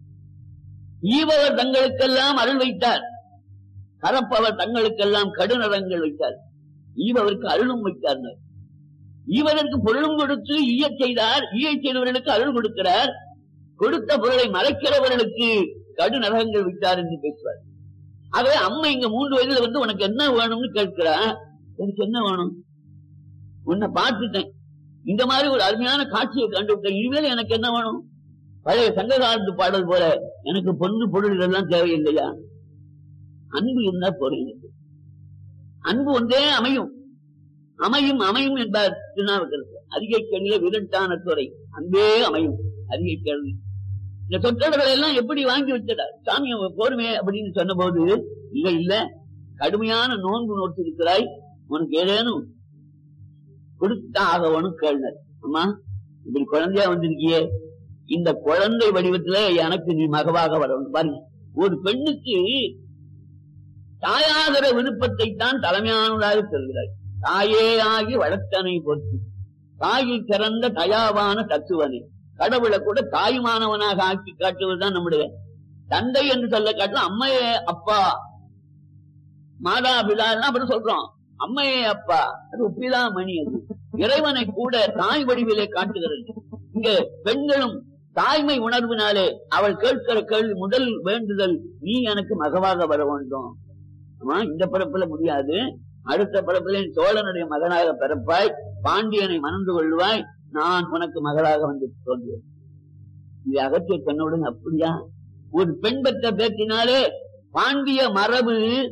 Speaker 3: ஈபவர் தங்களுக்கெல்லாம் அருள் வைத்தார், கரப்பவர் தங்களுக்கெல்லாம் கடுநரங்கள் வைத்தார். ஈபவருக்கு அருளும் வைத்தார். ஈவதற்கு பொருளும் கொடுத்து ஈயச் செய்தார். ஈயச் செய்தவர்களுக்கு அருள் கொடுக்கிறார். கொடுத்த பொருளை மறைக்கிறவர்களுக்கு கடு நரகங்கள் விட்டார் என்று பேசுவார். ஆகவே அம்மா இங்க 3 வயதுல வந்து உனக்கு என்ன வேணும்னு கேட்கிறா. எனக்கு என்ன வேணும்? உன்னை பார்த்துட்டேன், இந்த மாதிரி ஒரு அருமையான காட்சியை கண்டுவிட்டேன், இனிமேல் எனக்கு என்ன வேணும்? பழைய சங்க காலத்து பாடல் போல எனக்கு பொண்ணு பொருள் இதெல்லாம் தேவையில்லையா? அன்பு இருந்தா பொருள். அன்பு ஒன்றே அமையும் அமையும் அமையும் என்பார் திருநாவுக்கரசர். அதிகை கேள்வியில விரட்டான துறை அன்பே அமையும். அதிகை கேள்வி இந்த சொற்றொடர்கள் எல்லாம் எப்படி வாங்கி வச்சிடார் சாமி போருமே அப்படின்னு சொன்ன போது, இல்ல இல்ல கடுமையான நோன்பு நோட்டு இருக்கிறாய், உனக்கு ஏதேனும் கொடுத்தா ஆகவனும் கேள்னர். அம்மா இப்படி குழந்தையா வந்திருக்கியே, இந்த குழந்தை வடிவத்துல எனக்கு நீ மகவாக வரணும். பாருங்க, ஒரு பெண்ணுக்கு தாயாகிற விருப்பத்தை தான் தலைமையானதாக சொல்கிறாய். தாயே ஆகி வளர்த்தனை பொறுத்து தாயில் சிறந்த தயாவான தத்துவனை. கடவுளை கூட தாயுமானவனாக ஆக்கி காட்டுவதுதான் நம்முடைய தந்தை என்று சொல்ல காட்டலாம். அம்மையே அப்பா, மாதா பிதா அப்படி சொல்றோம். அம்மையே அப்பா, அது உப்பிலா மணி. அது இறைவனை கூட தாய் வடிவிலே காட்டுகிறது. இங்க பெண்களும் தாய்மை உணர்வினாலே அவள் கேட்கிற கேள்வி, முதல் வேண்டுதல், நீ எனக்கு மகவாக வர வேண்டும். இந்த பிறப்புல முடியாது, அடுத்த பிறப்பிலே சோழனுடைய மகனாக பிறப்பாய், பாண்டியனை மணந்து கொள்வாய், நான் உனக்கு மகளாக வந்து தோன்றுவேன். இது அகத்திய பெண்ணுடன் அப்படியா? ஒரு பெண் பெற்ற பேச்சினாலே பாண்டிய மரபு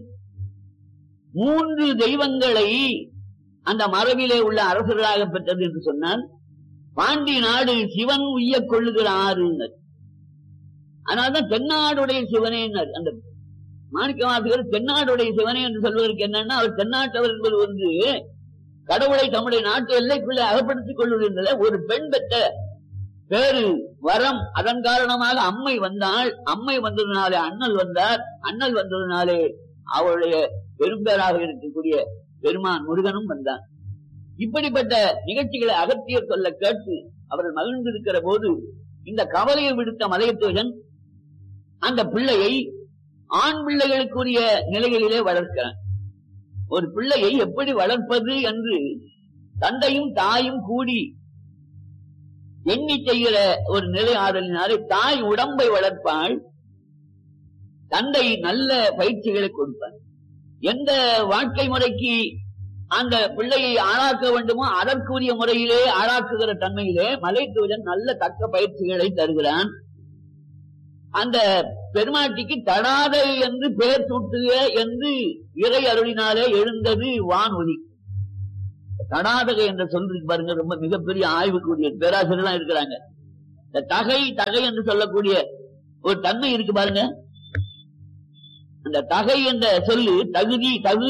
Speaker 3: 3 தெய்வங்களை அந்த மரபிலே உள்ள அரசர்களாக பெற்றது என்று சொன்னால், பாண்டி நாடு சிவன் உய்ய கொள்ளுகிற ஆறுனர். அதனால்தான் தென்னாடுடைய சிவனே. அந்த மாணிக்கவாசகர் தென்னாடுடைய சிவனே என்று சொல்வதற்கு என்னன்னா, அவர் தென்னாட்டவர் என்பது வந்து கடவுளை தம்முடைய நாட்டு எல்லைக்குள்ளே அகப்படுத்திக் கொள்வதில்லை. ஒரு பெண் பெற்ற பேரு வரம், அதன் காரணமாக அம்மை வந்தாள். அம்மை வந்ததுனாலே அண்ணல் வந்தார். அண்ணல் வந்ததுனாலே அவருடைய பெரும்பேராக இருக்கக்கூடிய பெருமான் முருகனும் வந்தான். இப்படிப்பட்ட நிகழ்ச்சிகளை அகத்தியர் சொல்ல கேட்டு அவர்கள் மகிழ்ந்திருக்கிற போது, இந்த கவலையை விடுத்த மலையத்துவன் அந்த பிள்ளையை ஆண் பிள்ளைகளுக்குரிய நிலைகளிலே வளர்க்கிறான். ஒரு பிள்ளையை எப்படி வளர்ப்பது என்று தந்தையும் தாயும் கூடி எண்ணி செய்கிற ஒரு நிலை ஆதலினாலே தாய் உடம்பை வளர்ப்பாள், தந்தை நல்ல பயிற்சிகளை கொடுப்பார். எந்த வாழ்க்கை முறைக்கு அந்த பிள்ளையை ஆளாக்க வேண்டுமோ அதற்குரிய முறையிலே ஆளாக்குகிற தன்மையிலே மலைத்துவன் நல்ல தக்க பயிற்சிகளை தருகிறான். அந்த பெருமாட்டிக்கு தடாதை என்று பெயர் சூட்டுக என்று இறை அருளினாலே எழுந்தது வானொலி. தடாதகை என்ற சொல்றதுக்கு பாருங்க, ரொம்ப மிகப்பெரிய ஆய்வுக்குரிய பேராசிரியர்லாம் இருக்கிறாங்க. இந்த தகை தகை என்று சொல்லக்கூடிய ஒரு தன்மை இருக்கு பாருங்க. அந்த தகை என்ற சொல்லு தகுதி தகு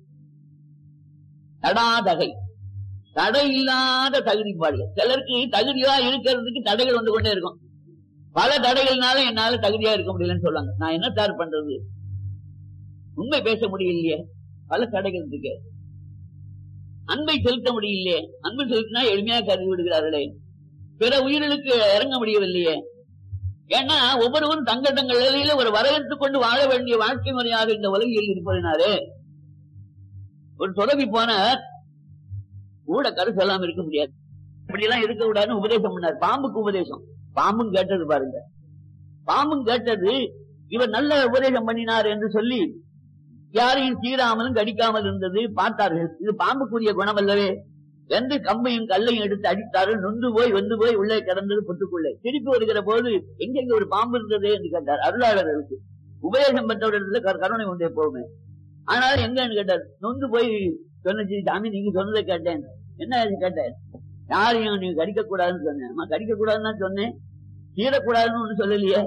Speaker 3: தடாதகை, தடை இல்லாத தகுதி பாடுகள். சிலருக்கு தகுதியா இருக்கிறதுக்கு தடைகள் வந்து கொண்டே இருக்கும். பல தடைகள்னால என்னால தகுதியா இருக்க முடியலன்னு சொல்லுவாங்க. நான் என்ன சார் பண்றது, உண்மை பேச முடியலையே, பல தடைகள் இருக்கு. அன்பை செலுத்த முடியலையே, அன்பு செலுத்தினா எளிமையா கருதி விடுகிறார்களே, பிற உயிர்களுக்கு இறங்க முடியவில்லையே. ஏன்னா ஒவ்வொருவரும் தங்கள் நிலையில ஒரு வரையறுத்துக் கொண்டு வாழ வேண்டிய வாழ்க்கை முறையாக இந்த உலகில் இருப்பதனாலே ஒரு துறவி போன கூட கருத்து எல்லாம் இருக்க முடியாது, இப்படி எல்லாம் இருக்க கூடாதுன்னு உபதேசம் பண்ணார். பாம்புக்கு உபதேசம், பாம்பும் கேட்டது பாருங்க. பாம்பும் கேட்டது இவர் நல்ல உபதேசம் பண்ணினார் என்று சொல்லி யாரையும் சீராமலும் கடிக்காமல் இருந்தது பார்த்தார்கள். இது பாம்புக்குரிய குணம் அல்லவே என்று கம்பையும் கல்லையும் எடுத்து அடித்தார்கள். நொந்து போய் வெந்து போய் உள்ளே கிடந்தது பொட்டுக்குள்ளே. திருப்பி வருகிற போது எங்கெங்க ஒரு பாம்பு இருந்தது என்று கேட்டார். அருளாளர்களுக்கு உபதேசம் பெற்றவரிடத்துல கருணை உண்டே போகுமே, ஆனால் எங்கன்னு கேட்டார். நொந்து போய் சொன்ன சாமி நீங்க சொன்னதை கேட்டேன். என்ன கேட்டேன், யாரையும் நீங்க கடிக்க கூடாதுன்னு சொன்னேன். கடிக்க கூடாதுன்னு தான் சொன்னேன், சீரக்கூடாதுன்னு ஒண்ணு சொல்லலையே.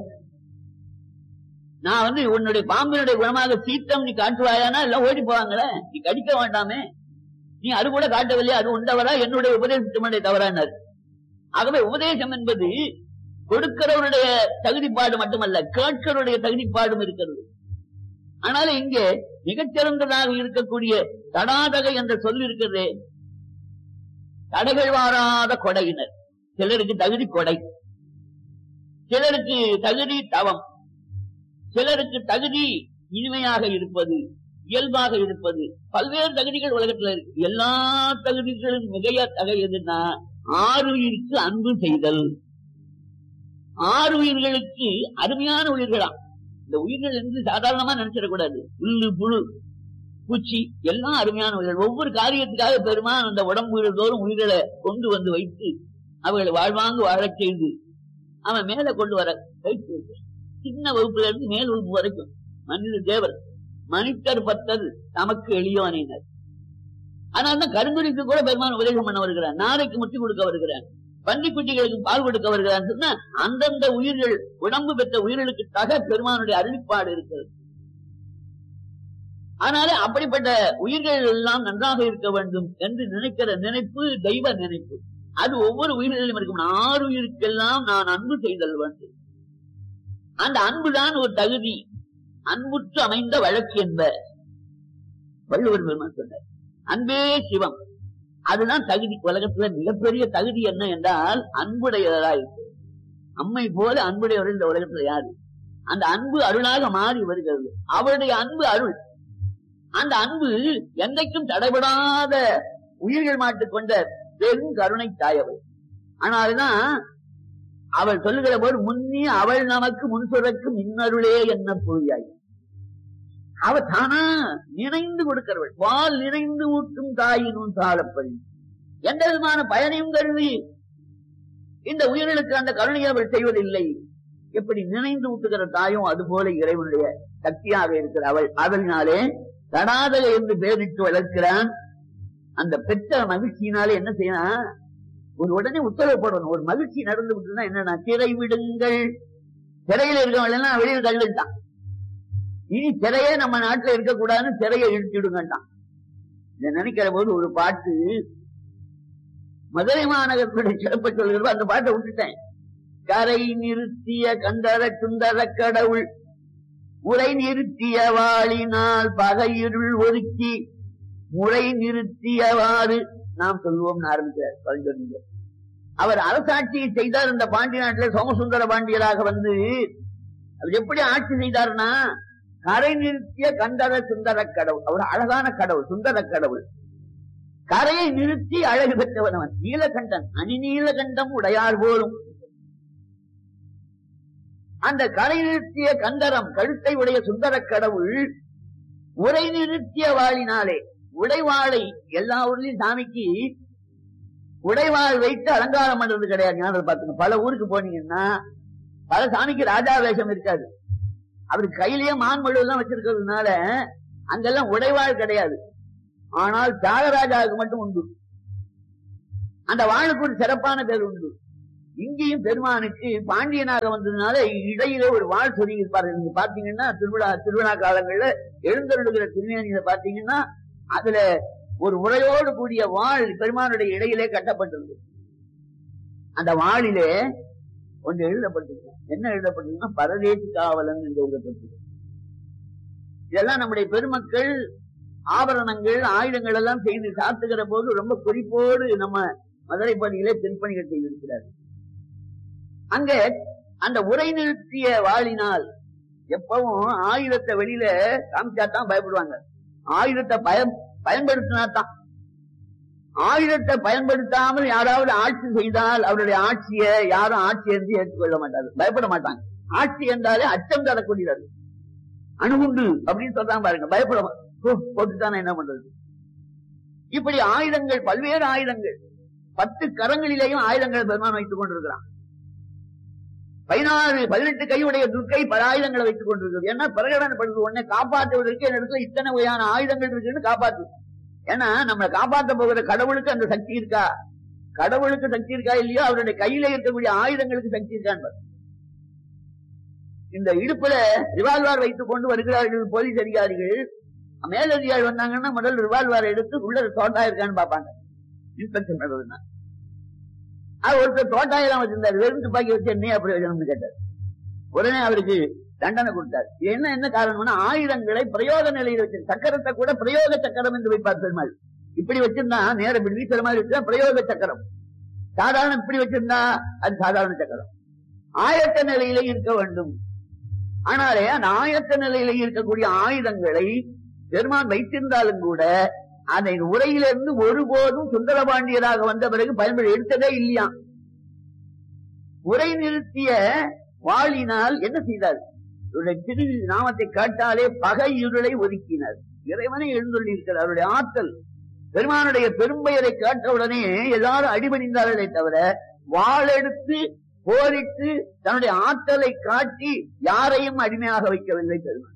Speaker 3: நான் உன்னுடைய பாம்பினுடைய குணமாக சீத்தம் நீ காட்டுவாயானா எல்லாம் ஓடி போவாங்களே, நீ கடிக்க வேண்டாமே, நீ அது கூட காட்டவில்லையா, அது உண்டவரா என்னுடைய உபதேசத்தினுடைய தவறானார். ஆகவே உபதேசம் என்பது கொடுக்கிறவருடைய தகுதிப்பாடு மட்டுமல்ல, கேட்கிறவருடைய தகுதிப்பாடும் இருக்கிறது. ஆனாலும் இங்கே மிகச்சிறந்ததாக இருக்கக்கூடிய தடாதகை என்ற சொல் இருக்கிறதே, தடைகள் வாராத கொடையினர். சிலருக்கு தகுதி கொடை, சிலருக்கு தகுதி தவம், சிலருக்கு தகுதி இனிமையாக இருப்பது, இயல்பாக இருப்பது. பல்வேறு தகுதிகள் உலகத்தில் இருக்கு. எல்லா தகுதிகளும் மிகைய தகையதுன்னா ஆறுயிருக்கு அன்பு செய்தல். ஆறு உயிர்களுக்கு அருமையான உயிர்களாம். இந்த உயிர்கள் என்று சாதாரணமா நினைச்சிடக்கூடாது. புல்லு புழு பூச்சி எல்லாம் அருமையான உயிர்கள். ஒவ்வொரு காரியத்துக்காக பெருமான் அந்த உடம்புகள் தோறும் உயிர்களை கொண்டு வந்து வைத்து அவர்களை வாழ்வாங்கு வாழச் செய்து அவன் மேல கொண்டு வர வைத்து, சின்ன வகுப்புல இருந்து மேல் வகுப்பு வரைக்கும் மனித தேவர் மனிதர் பத்தது நமக்கு எளியோனினர். ஆனால் கருங்குறிக்கு கூட பெருமான் உபதேசம் பண்ண வருகிறார், நாளைக்கு முட்டி கொடுக்க வருகிறார், பன்றிக்குட்டிகளுக்கு பால் கொடுக்க வருகிறார். சொன்னா அந்தந்த உயிர்கள் உடம்பு பெற்ற உயிர்களுக்கு தக பெருமானுடைய அருளிப்பாடு இருக்கிறது. ஆனாலே அப்படிப்பட்ட உயிர்கள் எல்லாம் நன்றாக இருக்க வேண்டும் என்று நினைக்கிற நினைப்பு தெய்வ நினைப்பு. அது ஒவ்வொரு உயிர்களிலும் இருக்கும். ஆறு உயிருக்கெல்லாம் நான் அன்பு செய்தல் வேண்டும். அந்த அன்புதான் ஒரு தகுதி. அன்புற்று அமைந்த வழக்கு என்ப வள்ளுவர் பெருமான் சொன்னார். அன்பே சிவம், அதுதான் தகுதி. உலகத்துல மிகப்பெரிய தகுதி என்ன என்றால் அன்புடையதாயிருக்கு. அம்மை போல அன்புடையவர்கள் இந்த உலகத்துல யாரு? அந்த அன்பு அருளாக மாறி வருகிறது. அவருடைய அன்பு அருள். அந்த அன்பு என்றைக்கும் தடைபடாத உயிர்கள் மாட்டுக்கொண்ட பெரும் கருணை தாயவள். ஆனால்தான் அவள் சொல்லுகிற போது முன்னி அவள் நமக்கு முன் சுரக்கு மின்னருளே என்ன பொழியாய். அவள் தானா நிறைந்து கொடுக்கிறவள். வால் நிறைந்து ஊட்டும் தாயினும் தாழப்படி எந்த விதமான பயனையும் கருதி இந்த உயிர்களுக்கு அந்த கருணையை அவள் செய்வதில்லை. எப்படி நினைந்து ஊட்டுகிற தாயும் அதுபோல இறைவனுடைய சக்தியாக இருக்கிற அவள். அதனாலே தடாதக என்று பெயரிட்டு வளர்க்கிறான். அந்த பெற்ற மகிழ்ச்சியினாலே என்ன செய்யணும், ஒரு உடனே உத்தரவு போடணும். ஒரு மகிழ்ச்சி நடந்து விட்டுனா என்னன்னா, சிறை விடுங்கள். சிறையில இருக்கவங்க வெளியில் தள்ளிட்டான். இனி சிறையே நம்ம நாட்டுல இருக்கக்கூடாதுன்னு சிறையை இழுத்திடுங்கட்டான். இதை நினைக்கிற போது ஒரு பாட்டு மதுரை மாநகரத்துடைய சிறப்பை சொல்கிறது. அந்த பாட்டை விட்டுட்டேன். கரை நிறுத்திய கண்டர சுந்தர கடவுள் உரை நிறுத்திய வாழினால் பகையிருள் ஒதுக்கி முறை நிறுத்தியவாறு நாம் சொல்லுவோம் ஆரம்பிக்கிறார் கவிஞர். அவர் அரசாட்சியை செய்தார் இந்த பாண்டிய நாட்டில். சோமசுந்தர பாண்டியராக வந்து அவர் எப்படி ஆட்சி செய்தார்னா, கரை நிறுத்திய கண்டர சுந்தர கடவுள். அவர் அழகான கடவுள், சுந்தர கடவுள். கரையை நிறுத்தி அழகு பெற்றவன் அவன். நீலகண்டன், அணிநீலகண்டம் உடையார் போலும். அந்த கரை நிறுத்திய கந்தரம், கழுத்தை உடைய சுந்தர கடவுள் உரை நிறுத்திய வாழினாலே, உடைவாளை எல்லா ஊர்லயும் சாமிக்கு உடைவாள் வைத்து அலங்காரம் பண்றது கிடையாது. ஞாபகம் பார்த்துங்க. பல ஊருக்கு போனீங்கன்னா பல சாமிக்கு ராஜா வேஷம் இருக்காது. அவருக்கு கையிலேயே மான்மழுவெல்லாம் வச்சிருக்கிறதுனால அங்கெல்லாம் உடைவாள் கிடையாது. ஆனால் தியாகராஜாவுக்கு மட்டும் உண்டு. அந்த வாளுக்கு ஒரு சிறப்பான பேர் உண்டு. இங்கேயும் பெருமானுக்கு பாண்டியனாக வந்ததுனால இடையிலே ஒரு வாழ் சொல்லி இருப்பார்கள். நீங்க பாத்தீங்கன்னா திருவிழா காலங்கள்ல எழுந்தருளுகிற திருமேனியில பாத்தீங்கன்னா அதுல ஒரு உரையோடு கூடிய வாழ் பெருமானுடைய இடையிலே கட்டப்பட்டிருக்கு. அந்த வாளிலே ஒன்று எழுதப்பட்டிருக்கு. என்ன எழுதப்பட்டிருக்குன்னா பரதேசி காவலன் என்று எழுதப்பட்டிருக்கு. இதெல்லாம் நம்முடைய பெருமக்கள் ஆபரணங்கள் ஆயுதங்கள் எல்லாம் செய்து சாத்துகிற போது ரொம்ப குறிப்போடு நம்ம மதுரை பணியிலே திருப்பணிகள் செய்திருக்கிறார். அங்க அந்த உரை நிறுத்திய வாளினால் எப்பவும் ஆயுதத்தை வெளியில காமிச்சாதான் பயப்படுவாங்க. ஆயுதத்தை பயன்படுத்தினாதான். ஆயுதத்தை பயன்படுத்தாமல் யாராவது ஆட்சி செய்தால் அவருடைய ஆட்சியை யாரும் ஆட்சி என்று ஏற்றுக்கொள்ள மாட்டார்கள், பயப்பட மாட்டாங்க. ஆட்சி என்றாலே அச்சம் தரக்கூடியது. அணுகுண்டு அப்படின்னு சொல்றாங்க பாருங்க, பயப்பட போட்டுத்தானே என்ன பண்றது. இப்படி ஆயுதங்கள், பல்வேறு ஆயுதங்கள், 10 கரங்களிலேயும் ஆயுதங்கள் பெருமான் வைத்துக் கொண்டிருக்கிறான். 18 கையுடைய துர்க்கை பல ஆயுதங்களை வைத்துக் கொண்டிருக்கிறது. ஏன்னா பிரகடனப்படுது உடனே காப்பாற்றுவதற்கு என் இடத்துல இத்தனை வகையான ஆயுதங்கள் இருக்குன்னு காப்பாற்று. ஏன்னா நம்மளை காப்பாற்ற போகிற கடவுளுக்கு அந்த சக்தி இருக்கா, கடவுளுக்கு சக்தி இருக்கா இல்லையோ அவருடைய கையில இருக்கக்கூடிய ஆயுதங்களுக்கு சக்தி இருக்கான். இந்த இடுப்புல ரிவால்வார் வைத்துக் கொண்டு வருகிறார்கள் போலீஸ் அதிகாரிகள். மேலதிகாரி வந்தாங்கன்னா முதல் ரிவால்வார் எடுத்து உள்ள தோட்டா இருக்கான்னு பாப்பாங்க. இன்ஸ்பெக்ஷன் பண்ணுறதுனா ஒருத்தர் தோட்டாயெல்லாம் வச்சிருந்தாரு, வெறும் துப்பாக்கி வச்சு என்ன அப்படி வைக்கணும்னு கேட்டார். உடனே அவருக்கு தண்டனை கொடுத்தார். என்ன காரணம்னா ஆயுதங்களை பிரயோக நிலையில் வச்சு, சக்கரத்தை கூட பிரயோக சக்கரம் என்று வைப்பார் பெருமாள். இப்படி வச்சிருந்தா நேரம் இப்படி வீசுற மாதிரி வச்சா பிரயோக சக்கரம், சாதாரண இப்படி வச்சிருந்தா அது சாதாரண சக்கரம். ஆயத்த நிலையிலே இருக்க வேண்டும். ஆனாலே அந்த ஆயத்த நிலையிலே இருக்கக்கூடிய ஆயுதங்களை பெருமான் வைத்திருந்தாலும் கூட அதை உரையிலிருந்து ஒருபோதும் சுந்தரபாண்டியராக வந்த பிறகு பயன்பட எடுத்ததே இல்லையா. உரை நிறுத்திய வாளினால் என்ன செய்தார்? திரு நாமத்தை கேட்டாலே பகை இருளை ஒதுக்கினார். இறைவனை எழுந்தொள்ளி இருக்கிறார். அவருடைய ஆற்றல், பெருமானுடைய பெரும்பெயரை கேட்டவுடனே எல்லாரும் அடிபணிந்தார்களே தவிர வாளெடுத்து போரிட்டு தன்னுடைய ஆற்றலை காட்டி யாரையும் அடிமையாக வைக்கவில்லை பெருமான்.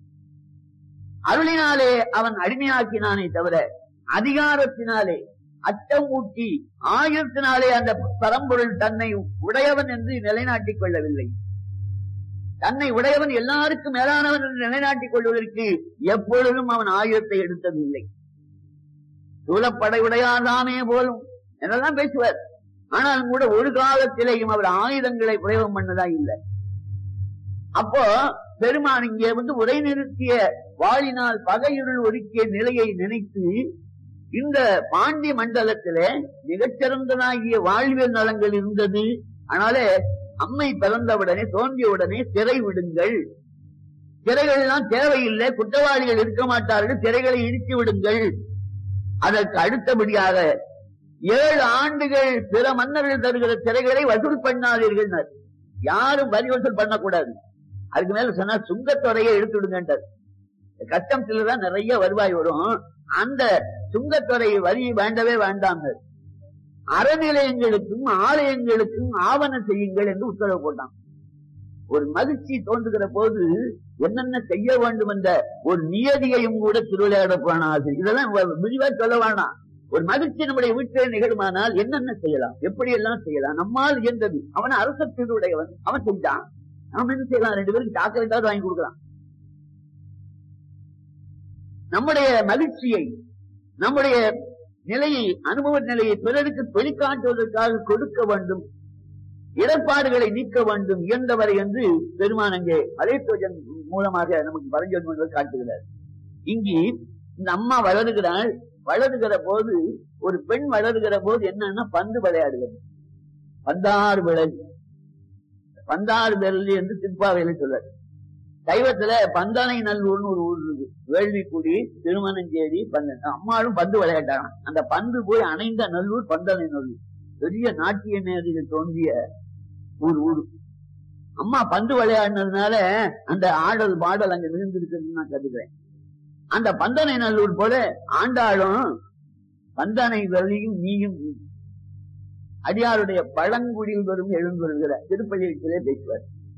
Speaker 3: அருளினாலே அவன் அடிமையாக்கினானே தவிர அதிகாரத்தினாலே அச்சம் ஊட்டி ஆயுதத்தினாலே அந்த பரம்பொருள் தன்னை உடையவன் என்று நிலைநாட்டிக் கொள்ளவில்லை. தன்னை உடையவன் எல்லாருக்கும் மேலானவன் என்று நிலைநாட்டிக் கொள்வதற்கு எப்பொழுதும் அவன் ஆயுதத்தை எடுத்ததில்லை. சூழப்படை உடையாதாமே போலும் என்னெல்லாம் பேசுவார். ஆனாலும் கூட ஒரு காலத்திலேயும் அவர் ஆயுதங்களை பிரயோகம் பண்ணதா இல்லை. அப்போ பெருமான் இங்கே உரை நிறுத்திய வாளினால் பகையுள் ஒதுக்கிய நிலையை நினைத்து இந்த பாண்டிய மண்டலத்திலே மிகச்சிறந்ததாகிய வாழ்வியல் நலங்கள் இருந்தது. ஆனாலே அம்மை பிறந்தவுடனே தோன்றியவுடனே சிறை விடுங்கள், சிறைகள் எல்லாம் தேவையில்லை, குற்றவாளிகள் இருக்க மாட்டார்கள், சிறைகளை இடித்து விடுங்கள். அதற்கு அடுத்தபடியாக 7 ஆண்டுகள் பிற மன்னர்கள் தருகிற சிறைகளை வசூல் பண்ணாதீர்கள். யாரும் வரி வசூல் பண்ணக்கூடாது. அதுக்கு மேல சொன்னா சுங்கத்தொகையை எடுத்து விடுங்கன்றார். கஸ்டம்ஸ்ல தான் நிறைய வருவாய் வரும், அந்த சுங்கத்தொகை வரி வேண்டவே வேண்டாம். அறநிலையங்களுக்கும் ஆலயங்களுக்கும் ஆவணம் செய்யுங்கள் என்று உத்தரவு போட்டான். ஒரு மகிழ்ச்சி தோன்றுகிற போது என்னென்ன செய்ய வேண்டும் என்ற ஒரு நியதியையும் கூட திருவிளையாட புராணம். இதெல்லாம் விரிவா சொல்ல வேணாம். ஒரு மகிழ்ச்சி நம்முடைய வீட்டில் நிகழுமானால் என்னென்ன செய்யலாம், எப்படி எல்லாம் செய்யலாம், நம்மால் இயன்றது. அவன் அரசத்தினுடையவன், அவன் செஞ்சான், நாம என்ன செய்யலாம்? 2 பேருக்கு சாக்லேட்டாவது வாங்கி கொடுக்கலாம். நம்முடைய மகிழ்ச்சியை, நம்முடைய நிலையை, அனுபவ நிலையை பிறருக்கு வெளிக்காட்டுவதற்காக கொடுக்க வேண்டும், இடர்பாடுகளை நீக்க வேண்டும் இயன்றவரை என்று பெருமான் அங்கே அலேத்தோஜன் மூலமாக நமக்கு பரஞ்சோதி காட்டுகிறார். இங்கே இந்த அம்மா வளருகிறாள். வளருகிற போது ஒரு பெண் வளருகிற போது என்னன்னா பந்து விளையாடுகிறது. பந்தாறு விளையாடு, பந்தாறு விரலி என்று திருப்பாவையில சொல்றாரு. சைவத்துல பந்தானை நல்லூர்னு ஒரு ஊர் இருக்கு, வேள்விக்குடி, திருமணஞ்சேரி, அம்மாளும் பந்து விளையாட்டாங்க. அந்த பந்து போய் அணைந்த நல்லூர் பந்தானை நல்லூர், பெரிய நாட்டிய நேரில் தோன்றிய ஒரு ஊர். அம்மா பந்து விளையாடினதுனால அந்த ஆடல் பாடல் அங்க மிகுந்திருக்குன்னு நான் கருதுகிறேன். அந்த பந்தனை நல்லூர் போல ஆண்டாளும் பந்தனை வழியும் நீயும் அடியாருடைய பழங்குடியில் வரும் எழுந்துருகிற திருப்பதியிலே பேசுவார்.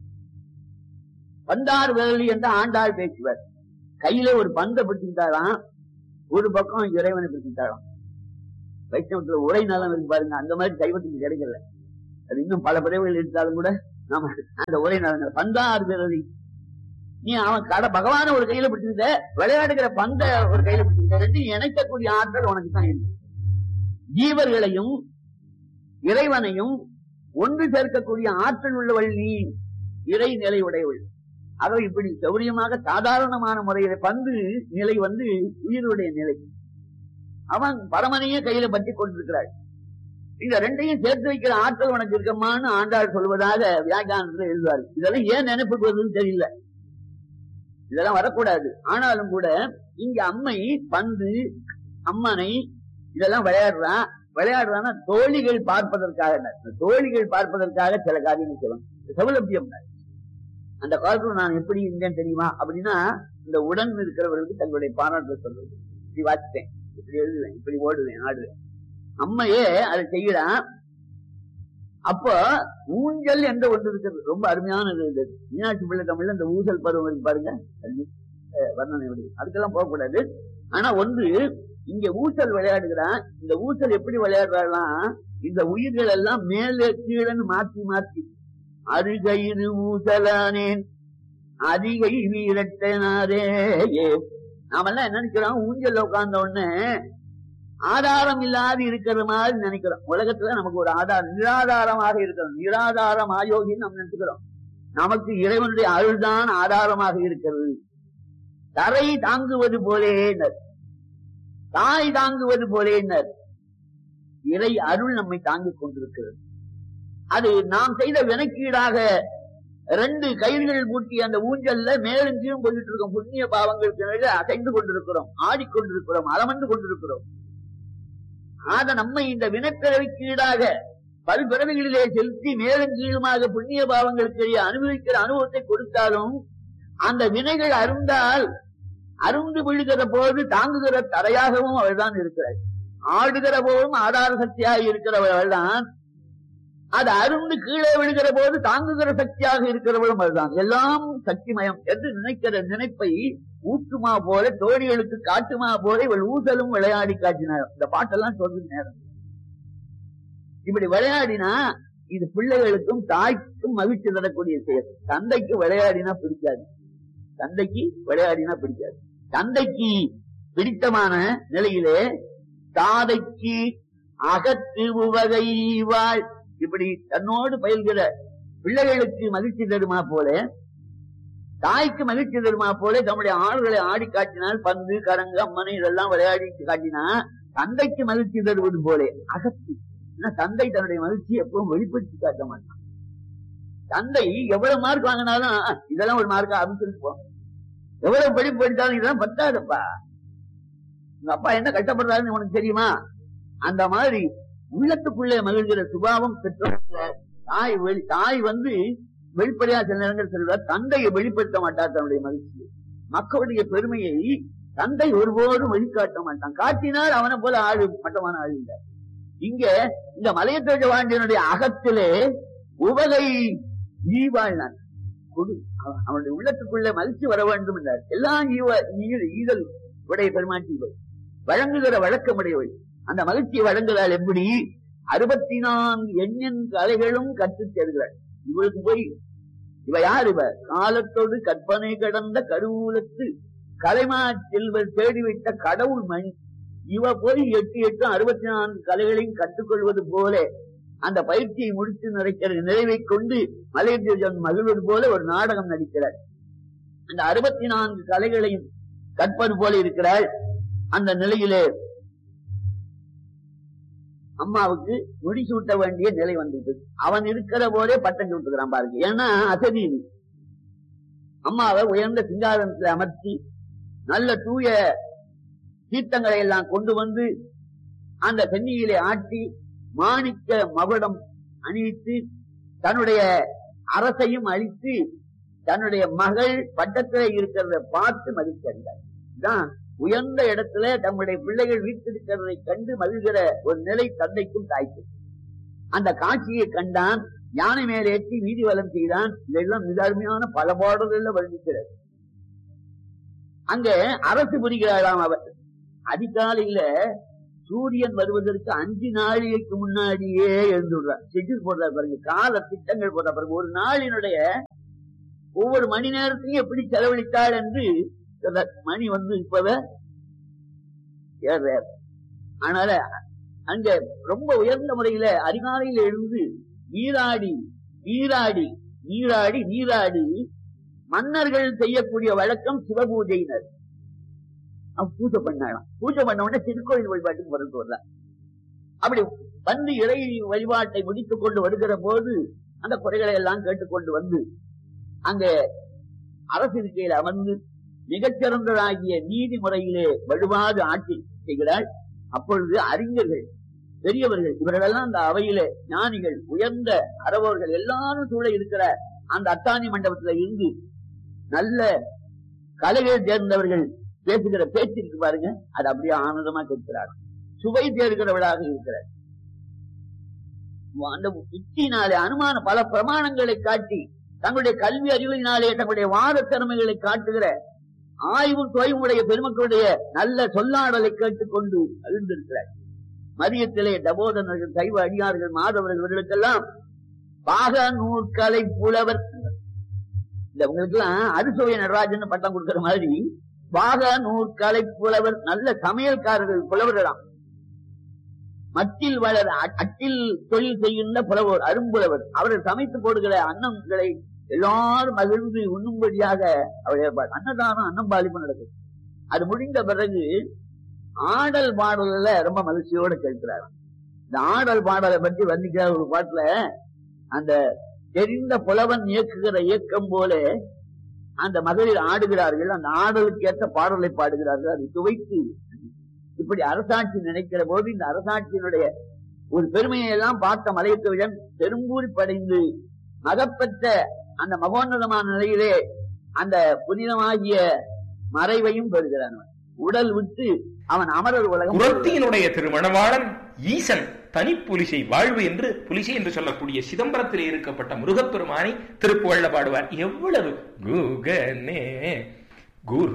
Speaker 3: பந்தார் விரலி என்று ஆண்டாள் பேசுவார். கையில ஒரு பந்தை பிடிச்சுக்கிட்டாராம், ஒரு பக்கம் இறைவனை பிடிச்சுக்கிட்டாராம். வைஷ்ணவத்துல உரை நலம் இருக்கு பாருங்க, அந்த மாதிரி சைவத்துக்கு கிடைக்கல. அது இன்னும் பல பிறவைகள் எடுத்தாலும் கூட நாம அந்த உரை நலங்கள் பந்தார் விரலி. நீ அவன் பகவான ஒரு கையில பிடிச்சுக்கிட்ட, விளையாடுகிற பந்த ஒரு கையில பிடிச்சுக்கிட்ட, ரெண்டு இணைக்கக்கூடிய ஆற்றல் உனக்கு தான் இருக்கு. ஜீவர்களையும் இறைவனையும் ஒன்று சேர்க்கக்கூடிய ஆற்றல் உள்ளவள் நீ, இறை நிலை உடையவள். ஆகவே இப்படி சௌரியமாக சாதாரணமான முறையில பந்து நிலை உயிருடைய நிலை. அவன் பரமனையே கையில பற்றி கொண்டிருக்கிறாள். இந்த ரெண்டையும் சேர்த்து வைக்கிற ஆற்றல் உனக்கு இருக்கமான்னு ஆண்டாள் சொல்வதாக வியாக்கியானத்துல எழுதுவார். இதெல்லாம் ஏன் நினைப்புக்கு வருதுன்னு தெரியல, இதெல்லாம் வரக்கூடாது. ஆனாலும் கூட இங்க அம்மை பந்து அம்மனை இதெல்லாம் விளையாடுறான்னா தோழிகள் பார்ப்பதற்காக, தோழிகள் பார்ப்பதற்காக சில காரியங்கள் சொல்லணும். சௌலபியம் அந்த காலத்துல நான் எப்படி இருந்தேன் தெரியுமா அப்படின்னா, இந்த உடன் இருக்கிறவர்களுக்கு தங்களுடைய பாராட்டு சொல்றது. இப்படி வாசிப்பேன், இப்படி எழுதுவேன், இப்படி ஓடுவேன், ஆடுவேன். அம்மையே அதை செய்யறான். அப்ப ஊஞ்சல் என்ற ஒன்று இருக்கிறது, ரொம்ப அருமையானது. மீனாட்சி பிள்ளை தமிழ்ல இந்த ஊசல் பருவம் இருக்கு பாருங்க, வர்ணனை, அதுக்கெல்லாம் போகக்கூடாது. ஆனா ஒன்று இங்க ஊசல் விளையாடுகிறான். இந்த ஊசல் எப்படி விளையாடுறான், இந்த உயிர்கள் எல்லாம் மேலே கீழன்னு மாற்றி மாற்றி, அருகயிறு ஊசலானேன் அதிகை வீரட்டனாரே. நாமெல்லாம் என்ன நினைக்கிறோம், ஊஞ்சல் உட்கார்ந்த உடனே ஆதாரம் இல்லாது இருக்கிற மாதிரி நினைக்கிறோம். உலகத்துல நமக்கு ஒரு ஆதாரம், நிராதாரமாக இருக்கிறோம். நிராதாரம் ஆயோகின்னு நம்ம நினைச்சுக்கிறோம். நமக்கு இறைவனுடைய அருள்தான் ஆதாரமாக இருக்கிறது. தரை தாங்குவது போலே, தாய் தாங்குவது போலே இறை அருள் நம்மை தாங்கிக் கொண்டிருக்கிறது. அது நாம் செய்த வினைக்கீடாக 2 கயிர்கள் பூட்டி அந்த ஊஞ்சல்ல மேலும் கீழும் போயிட்டு இருக்கோம். புண்ணிய பாவங்களுக்கு அசைந்து கொண்டிருக்கிறோம், ஆடிக்கொண்டிருக்கிறோம், அலமந்து கொண்டிருக்கிறோம். ஆக நம்மை இந்த வினைப்பிறவிக்கு ஈடாக பல்பிறவிகளிலே செலுத்தி மேலும் கீழுமாக புண்ணிய பாவங்களுக்கு அனுபவிக்கிற அனுபவத்தை கொடுத்தாலும், அந்த வினைகள் அருந்து விழுகிற போது தாங்குகிற தரையாகவும் அவள்தான் இருக்கிறாள். ஆடுகிற போதும் ஆதார சக்தியாக இருக்கிறவள் தான். அது அருந்து கீழே விழுகிற போது தாங்குகிற சக்தியாக இருக்கிறவளும் அதுதான். எல்லாம் சக்திமயம் என்று நினைக்கிற நினைப்பை ஊட்டுமா போல, தோழிகளுக்கு காட்டுமா போல இவள் ஊசலும் விளையாடி காட்டினார். இந்த பாட்டெல்லாம் சொல்ற நேரம் இப்படி விளையாடினா இது பிள்ளைகளுக்கும் தாய்க்கும் மகிழ்ச்சி தரக்கூடிய செயல். தந்தைக்கு விளையாடினா பிடிக்காது, தந்தைக்கு விளையாடினா பிடிக்காது. தந்தைக்கு பிடித்தமான நிலையிலே தாதைக்கு அகத்து உவகை வாழ், இப்படி தன்னோடு பயில்கிற பிள்ளைகளுக்கு மகிழ்ச்சி தருமா போல, தாய்க்கு மகிழ்ச்சி தருமா போல தம்முடைய ஆளுகளை ஆடி காட்டினால், பந்து கரங்கு அம்மனை இதெல்லாம் விளையாடி காட்டினா தந்தைக்கு மகிழ்ச்சி தருவது போல அகத்து. தந்தை தன்னுடைய மகிழ்ச்சியை எப்பவும் வெளிப்படுத்தி காட்ட மாட்டான். தந்தை எவ்வளவு மார்க் வாங்கினாலும் இதெல்லாம் ஒரு மார்க்கா அப்படின்னு போம், எவ்வளவு படிப்பு படித்தாலும் இதெல்லாம் பத்தாதப்பா, உங்க அப்பா என்ன கஷ்டப்படுறாருன்னு உனக்கு தெரியுமா? அந்த மாதிரி உள்ளத்துக்குள்ளே மகிழ்கிற சுபாவம் பெற்றோர் தாய் வெளிப்படையா சில நேரங்கள் சொல்வார், தந்தையை வெளிப்படுத்த மாட்டார் தன்னுடைய மகிழ்ச்சியை. மக்களுடைய பெருமையை தந்தை ஒருபோதும் வெளிக்காட்ட மாட்டான். காட்டினால் அவனை போல ஆளு மட்டமான ஆள் இல்லை. இங்க இந்த மலையத்தோஜ வாண்டியனுடைய அகத்திலே உவகை ஈவாழ்னான் கொடு, அவனுடைய உள்ளத்துக்குள்ளே மகிழ்ச்சி வர வேண்டும் என்றார். எல்லாம் ஈதல் உடைய பெருமாட்சி வழங்குகிற வழக்கமுடையவள். அந்த மகிழ்ச்சியை வழங்குகிறாள் எப்படி? 64 எண்ணெண் கலைகளும் கற்றுச் சேர்கிறாள். இவளுக்கு போய் இவ யார்? இவ காலத்தோடு கற்பனை கடந்த கருவூலத்து கலைமா செல்வர் தேடிவிட்ட கடவுள் மணி. இவ போய் 8 64 கலைகளையும் கற்றுக்கொள்வது போல அந்த பயிற்சியை முடித்து நிறைக்கிற நிறைவை கொண்டு மலையத்தோஜன் மகிழ்வது போல ஒரு நாடகம் நடிக்கிறார். அந்த 64 கலைகளையும் கற்பது போல இருக்கிறாள். அந்த நிலையிலே அம்மாவுக்கு முடிசூட்ட வேண்டிய நிலை வந்தது. அவன் இருக்கிற போதே பட்டம் சூட்டுகிறான் பாருங்க. ஏன்னா அசதி அம்மாவை உயர்ந்த சிங்காதனத்தில் அமர்த்தி நல்ல தூய தீர்த்தங்களை எல்லாம் கொண்டு வந்து அந்த சென்னியிலே ஆட்டி மாணிக்க மகுடம் அணிவித்து தன்னுடைய அரசையும் அழித்து தன்னுடைய மகள் பட்டத்திலே இருக்கிறத பார்த்து மகிழ்ச்சி அடைந்தார். தான் உயர்ந்த இடத்துல தம்முடைய பிள்ளைகள் வீட்டிருக்கிறதை கண்டு மகிழ்கிற ஒரு நிலை தந்தைக்கும் தாய்க்கும். அந்த காட்சியை கண்டான். யானை மேலேற்றி வீதி வலம் செய்தான். இதெல்லாம் மிக அருமையான பல பாடல்கள்ல வர்ணிக்கிறார். அங்க அரசு புரிகிறாராம் அவர். அதிகாலையில சூரியன் வருவதற்கு 5 நாளைக்கு முன்னாடியே எழுந்துடுறார். ஷெட்யூல் போடுறார் பாருங்க, கால திட்டங்கள் போடுற பாருங்க. ஒரு நாளினுடைய ஒவ்வொரு மணி நேரத்தையும் எப்படி செலவழித்தாள் என்று மணி இப்பவே அதனால அங்க ரொம்ப உயர்ந்த முறையில அதிகாலையில எழுந்து நீராடி நீராடி நீராடி நீராடி மன்னர்கள் செய்யக்கூடிய வழக்கம் சிவபூஜையினர். பூஜை பண்ணலாம். பூஜை பண்ண உடனே திருக்கோயில் வழிபாட்டுக்கு பொறுத்து வரலாம். அப்படி வந்து இறை வழிபாட்டை முடித்துக் கொண்டு வருகிற போது அந்த குறைகளை எல்லாம் கேட்டுக்கொண்டு வந்து அங்க அரசிருக்கையில் அமர்ந்து மிகச்சிறந்ததாகிய நீதி முறையிலே வலுவாது ஆட்சி செய்கிறாள். அப்பொழுது அறிஞர்கள், பெரியவர்கள், இவர்களெல்லாம் அந்த அவையிலே ஞானிகள், உயர்ந்த அறவோர்கள் எல்லாரும் சூழ இருக்கிற அந்த அத்தானி மண்டபத்துல இருந்து நல்ல கலைகள் சேர்ந்தவர்கள் பேசுகிற பேச்சு இருக்கு பாருங்க, அது அப்படியே ஆனந்தமா கேட்கிறார். சுவை சேர்க்கிறவளாக இருக்கிறார். அந்த யுக்தியினாலே அனுமான பல பிரமாணங்களை காட்டி தங்களுடைய கல்வி அறிவினாலே தங்களுடைய வாத திறமைகளை காட்டுகிற ஆய்வு தொய்வுடைய பெருமக்களுடைய நல்ல சொல்லாடலை கேட்டுக்கொண்டு அழிந்திருக்கிறார். மதியத்திலே தபோதனர்கள், சைவ அடியார்கள், மாதவர்கள் இவர்களுக்கெல்லாம் பாக நூற்கலை புலவர், இந்த உங்களுக்கு எல்லாம் அறுசுவை நடராஜன் பட்டம் கொடுக்கிற மாதிரி பாக நூற்கலை புலவர், நல்ல சமையல்காரர்கள் புலவர்களாம். மட்டில் வளர் அட்டில் தொழில் செய்கின்ற புலவர், அரும்புலவர். அவர்கள் சமைத்து போடுகிற அன்னங்களை எல்லாரும் மகிழ்ந்து உண்ணும்படியாக அவர் ஏற்பாடு. அன்னதானம், அன்னம் பாலிப்பு நடக்குது. அது முடிந்த பிறகு ஆடல் பாடல ரொம்ப மகிழ்ச்சியோடு கேட்கிறார். இந்த ஆடல் பாடலை பற்றி வர்ணிக்கிற ஒரு பாட்டுல, அந்த தெரிந்த புலவன் இயக்குகிற இயக்கம் போல அந்த மகளிர் ஆடுகிறார்கள். அந்த ஆடலுக்கு ஏற்ற பாடலை பாடுகிறார்கள். அதை துவைத்து இப்படி அரசாட்சி நினைக்கிற போது இந்த அரசாட்சியினுடைய ஒரு பெருமையை எல்லாம் பார்த்த மலையத்துவிடன் பெரும்பூரி படைந்து மகப்பெற்ற அந்த மகோன்னதமான நிலையிலே அந்த புனிதமாகிய மறைவையும் பெறுகிறான். உடல் விட்டு அவன் அமரர் உலகம்.
Speaker 4: புரத்தியினுடைய திருமணவாளன் ஈசன் தனி புலிசை வாழ்வு என்று புலிசை என்று சொல்லக்கூடிய சிதம்பரத்திலே இருக்கப்பட்ட முருகப்பெருமானை திருப்புகழ்ல பாடுவார். எவ்வளவு குகனே குரு